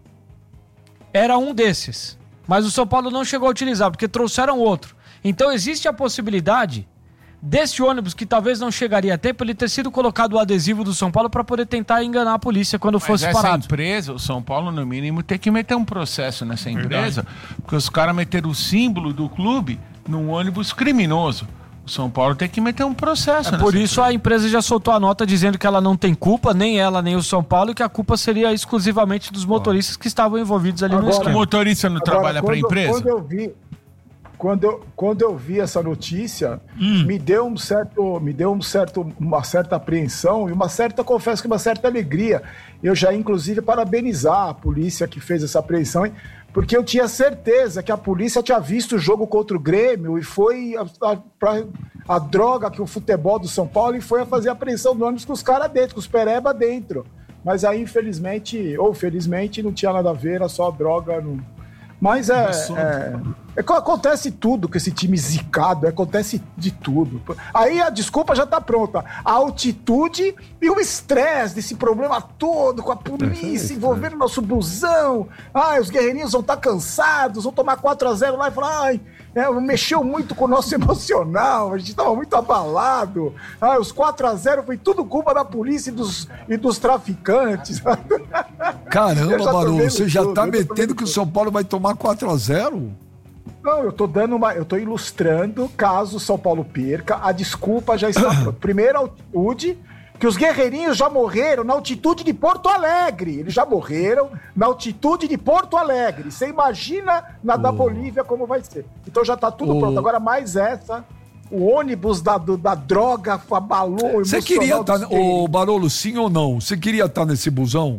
[SPEAKER 6] era um desses, mas o São Paulo não chegou a utilizar, porque trouxeram outro. Então existe a possibilidade desse ônibus, que talvez não chegaria a tempo, ele ter sido colocado o adesivo do São Paulo para poder tentar enganar a polícia quando
[SPEAKER 4] Mas
[SPEAKER 6] fosse
[SPEAKER 4] essa
[SPEAKER 6] parado.
[SPEAKER 4] empresa, o São Paulo, no mínimo, tem que meter um processo nessa empresa, porque os caras meteram o símbolo do clube num ônibus criminoso. O São Paulo tem que meter um processo.
[SPEAKER 6] É por isso a empresa já soltou a nota dizendo que ela não tem culpa, nem ela, nem o São Paulo, e que a culpa seria exclusivamente dos motoristas que estavam envolvidos ali no esquema.
[SPEAKER 4] O motorista não trabalha para a empresa?
[SPEAKER 2] Quando eu vi, quando eu, quando eu vi essa notícia, me deu um certo, me deu um certo, uma certa apreensão e uma certa, confesso que uma certa alegria. Eu já, inclusive, parabenizar a polícia que fez essa apreensão, hein? Porque eu tinha certeza que a polícia tinha visto o jogo contra o Grêmio e foi a, a, pra, a droga que o futebol do São Paulo e foi a fazer a apreensão do ônibus com os caras dentro, com os pereba dentro. Mas aí, infelizmente, ou felizmente, não tinha nada a ver, era só droga. Não... Mas é, é, é que acontece tudo com esse time zicado, acontece de tudo. Aí a desculpa já tá pronta. A altitude e o estresse desse problema todo com a polícia envolvendo o nosso busão. Ai, os guerreirinhos vão estar cansados, vão tomar quatro a zero lá e falar, ai, é, mexeu muito com o nosso emocional, a gente tava muito abalado. Ai, os quatro a zero foi tudo culpa da polícia e dos, e dos traficantes.
[SPEAKER 3] Caramba, Barolo, você já
[SPEAKER 2] tudo,
[SPEAKER 3] tá
[SPEAKER 2] eu tô
[SPEAKER 3] metendo que o São Paulo vai tomar quatro a zero?
[SPEAKER 2] Não, eu tô dando uma. Eu tô ilustrando caso o São Paulo perca. A desculpa já está pronta. Primeiro, altitude, que os guerreirinhos já morreram na altitude de Porto Alegre. Eles já morreram na altitude de Porto Alegre. Você imagina na da Bolívia como vai ser. Então já tá tudo
[SPEAKER 3] Oh.
[SPEAKER 2] pronto. Agora, mais essa. O ônibus da, do- da droga abalou. o
[SPEAKER 3] Você
[SPEAKER 2] emocional
[SPEAKER 3] queria estar.
[SPEAKER 2] dos guerreirinhos.
[SPEAKER 3] Ô, Barolo, sim ou não? Você queria estar nesse busão?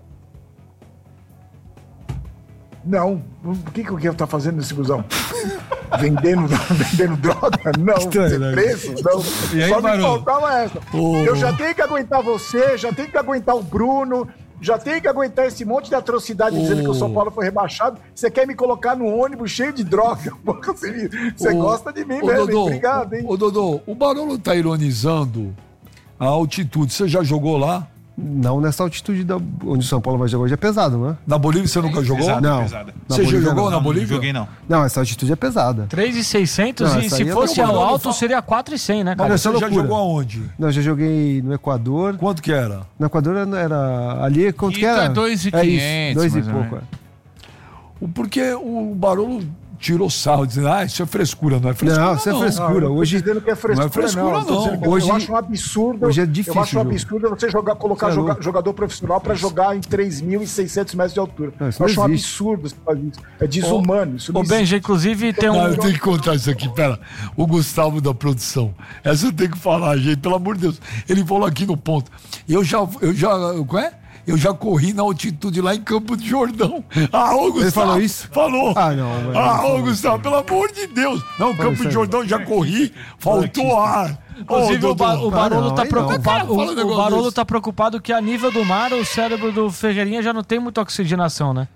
[SPEAKER 2] Não. O que, que o Guilherme tá fazendo nesse busão? vendendo, vendendo droga? Não.
[SPEAKER 3] Estranho,
[SPEAKER 2] Ser
[SPEAKER 3] né?
[SPEAKER 2] preso? Não.
[SPEAKER 3] E aí,
[SPEAKER 2] Só me
[SPEAKER 3] Barolo?
[SPEAKER 2] faltava essa.
[SPEAKER 3] Ô.
[SPEAKER 2] Eu já tenho que aguentar você, já tenho que aguentar o Bruno, já tenho que aguentar esse monte de atrocidade dizendo que o São Paulo foi rebaixado. Você quer me colocar num ônibus cheio de droga? Porra, Você, você
[SPEAKER 3] Ô,
[SPEAKER 2] gosta de mim,
[SPEAKER 3] ô,
[SPEAKER 2] velho.
[SPEAKER 3] Dodô,
[SPEAKER 2] Obrigado, hein?
[SPEAKER 3] Ô, Dodô, o Barolo tá ironizando a altitude. Você já jogou lá?
[SPEAKER 5] Não nessa altitude da, onde o São Paulo vai jogar hoje é pesado, não é?
[SPEAKER 3] Na Bolívia você nunca jogou?
[SPEAKER 5] Pesado, não.
[SPEAKER 3] pesada.
[SPEAKER 5] Na
[SPEAKER 3] Você já
[SPEAKER 5] Bolívia,
[SPEAKER 3] jogou
[SPEAKER 5] não.
[SPEAKER 3] na
[SPEAKER 5] Não,
[SPEAKER 3] Bolívia?
[SPEAKER 7] Não joguei, não.
[SPEAKER 5] Não, essa altitude é pesada.
[SPEAKER 6] três mil e seiscentos
[SPEAKER 5] Não,
[SPEAKER 6] e
[SPEAKER 5] essa
[SPEAKER 6] se
[SPEAKER 5] aí é
[SPEAKER 6] fosse
[SPEAKER 5] loucura.
[SPEAKER 6] ao alto seria quatro mil e cem, né, cara?
[SPEAKER 3] Mas
[SPEAKER 5] Isso é
[SPEAKER 3] você já
[SPEAKER 5] loucura.
[SPEAKER 3] jogou aonde?
[SPEAKER 5] Não, eu já joguei no Equador.
[SPEAKER 3] Quanto que era?
[SPEAKER 5] No Equador era, era ali, quanto que
[SPEAKER 4] Quito
[SPEAKER 5] era?
[SPEAKER 4] é dois mil e
[SPEAKER 5] É
[SPEAKER 4] quinhentos,
[SPEAKER 5] isso, dois e
[SPEAKER 4] mais ou
[SPEAKER 5] pouco.
[SPEAKER 4] menos.
[SPEAKER 5] é.
[SPEAKER 3] O- Porque o Barolo tirou sarro, dizendo, ah, isso é frescura. Não é frescura,
[SPEAKER 5] Não, isso é frescura.
[SPEAKER 2] Não, eu não tô
[SPEAKER 5] Hoje-
[SPEAKER 2] dizendo que é frescura,
[SPEAKER 3] não é frescura,
[SPEAKER 2] Eu tô
[SPEAKER 3] não.
[SPEAKER 2] dizendo que
[SPEAKER 5] Hoje-
[SPEAKER 2] eu acho um absurdo.
[SPEAKER 5] hoje é difícil
[SPEAKER 2] Eu acho um
[SPEAKER 5] o jogo.
[SPEAKER 2] absurdo você jogar, colocar
[SPEAKER 5] Você é
[SPEAKER 2] joga-
[SPEAKER 5] louco.
[SPEAKER 2] jogador profissional pra jogar em três mil e seiscentos metros de altura.
[SPEAKER 5] Não, isso
[SPEAKER 2] eu
[SPEAKER 5] não
[SPEAKER 2] acho um
[SPEAKER 5] existe.
[SPEAKER 2] absurdo você fazer isso. É desumano. Isso não
[SPEAKER 6] Ô, Benja, inclusive tem um...
[SPEAKER 3] Não, eu tenho que contar isso aqui, pera. O Gustavo da produção. Essa eu tenho que falar, gente, pelo amor de Deus. Ele falou aqui no ponto. Eu já, eu já, qual é? Eu já corri na altitude lá em Campo de Jordão. Ah, ô, Gustavo.
[SPEAKER 5] Ele falou isso?
[SPEAKER 3] Falou.
[SPEAKER 5] Ah, não, velho,
[SPEAKER 3] Ah,
[SPEAKER 5] não
[SPEAKER 3] ô, Gustavo, pelo amor de Deus. Não, Campo
[SPEAKER 5] isso aí.
[SPEAKER 3] de Jordão já corri. Faltou ar.
[SPEAKER 6] Inclusive,
[SPEAKER 3] Ô,
[SPEAKER 6] o, Ba-
[SPEAKER 3] Dodô.
[SPEAKER 6] o Barolo
[SPEAKER 5] Ah, não,
[SPEAKER 6] tá
[SPEAKER 5] aí não.
[SPEAKER 6] preocupado.
[SPEAKER 3] Cara, fala um
[SPEAKER 6] O, o
[SPEAKER 3] negócio
[SPEAKER 6] Barolo
[SPEAKER 3] desse.
[SPEAKER 6] tá preocupado que a nível do mar, o cérebro do Ferreirinha já não tem muita oxigenação, né?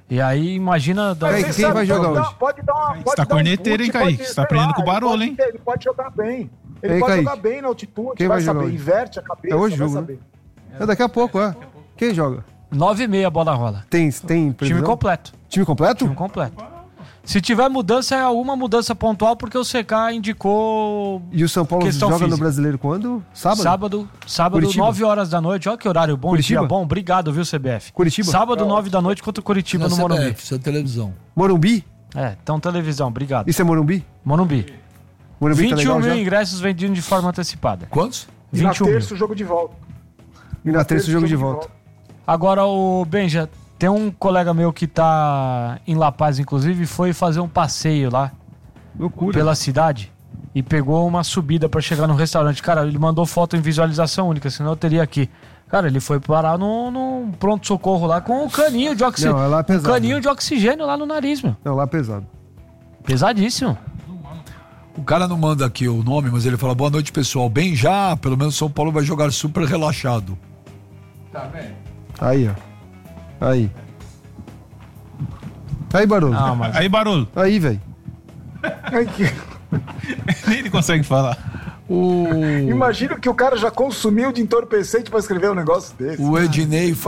[SPEAKER 6] E aí, imagina... Da...
[SPEAKER 2] Quem, quem vai jogar hoje? Pode dar uma...
[SPEAKER 7] Você tá corneteiro, hein, Kaique? Você tá aprendendo com o Barolo, hein?
[SPEAKER 2] Ele pode jogar bem. Ele
[SPEAKER 5] Ei,
[SPEAKER 2] pode
[SPEAKER 5] Kaique.
[SPEAKER 2] jogar bem na altitude,
[SPEAKER 5] Quem
[SPEAKER 2] vai,
[SPEAKER 5] vai jogar
[SPEAKER 2] saber.
[SPEAKER 5] hoje?
[SPEAKER 2] Inverte a cabeça,
[SPEAKER 5] É hoje
[SPEAKER 2] vai
[SPEAKER 5] jogo,
[SPEAKER 2] saber.
[SPEAKER 5] né? É daqui a pouco, é. Quem joga?
[SPEAKER 6] nove e meia a bola rola.
[SPEAKER 5] Tem, tem previsão?
[SPEAKER 6] Time completo.
[SPEAKER 5] Time completo?
[SPEAKER 6] Time completo. Se tiver mudança, é alguma mudança pontual, porque o C K indicou.
[SPEAKER 5] E o São Paulo
[SPEAKER 6] questão
[SPEAKER 5] joga
[SPEAKER 6] física.
[SPEAKER 5] no Brasileiro quando? Sábado?
[SPEAKER 6] Sábado, sábado
[SPEAKER 5] Curitiba.
[SPEAKER 6] nove horas da noite. Olha que horário bom,
[SPEAKER 5] Curitiba?
[SPEAKER 6] dia bom. Obrigado, viu, C B F?
[SPEAKER 5] Curitiba?
[SPEAKER 6] Sábado, nove da noite, contra o Curitiba no Morumbi.
[SPEAKER 3] Isso é televisão.
[SPEAKER 5] Morumbi?
[SPEAKER 6] É, então televisão, obrigado.
[SPEAKER 5] Isso é Morumbi?
[SPEAKER 6] Morumbi.
[SPEAKER 5] Morumbi
[SPEAKER 6] vinte e um
[SPEAKER 5] tá legal
[SPEAKER 6] mil
[SPEAKER 5] já?
[SPEAKER 6] ingressos vendidos de forma antecipada.
[SPEAKER 3] Quantos?
[SPEAKER 2] E na
[SPEAKER 6] vinte e um mil.
[SPEAKER 2] terça o jogo de volta.
[SPEAKER 5] E na terça o jogo de volta.
[SPEAKER 6] Agora, o Benja, tem um colega meu que tá em La Paz, inclusive, foi fazer um passeio lá.
[SPEAKER 5] Loucura.
[SPEAKER 6] Pela cidade. E pegou uma subida pra chegar no restaurante. Cara, ele mandou foto em visualização única, senão eu teria aqui. Cara, ele foi parar num, num pronto-socorro lá com um caninho de oxigênio.
[SPEAKER 5] Não, é lá pesado.
[SPEAKER 6] Um caninho de oxigênio lá no nariz, meu.
[SPEAKER 5] Não, lá é pesado.
[SPEAKER 6] Pesadíssimo.
[SPEAKER 3] O cara não manda aqui o nome, mas ele fala: boa noite, pessoal. Bem já, pelo menos São Paulo vai jogar super relaxado.
[SPEAKER 4] Tá vendo?
[SPEAKER 5] Aí, ó. Aí. Aí, Barolo.
[SPEAKER 6] Não, mas...
[SPEAKER 7] Aí, Barolo.
[SPEAKER 5] Aí, velho.
[SPEAKER 7] Nem ele consegue falar.
[SPEAKER 3] O...
[SPEAKER 2] Imagina que o cara já consumiu de entorpecente pra escrever um negócio desse.
[SPEAKER 3] O Ednei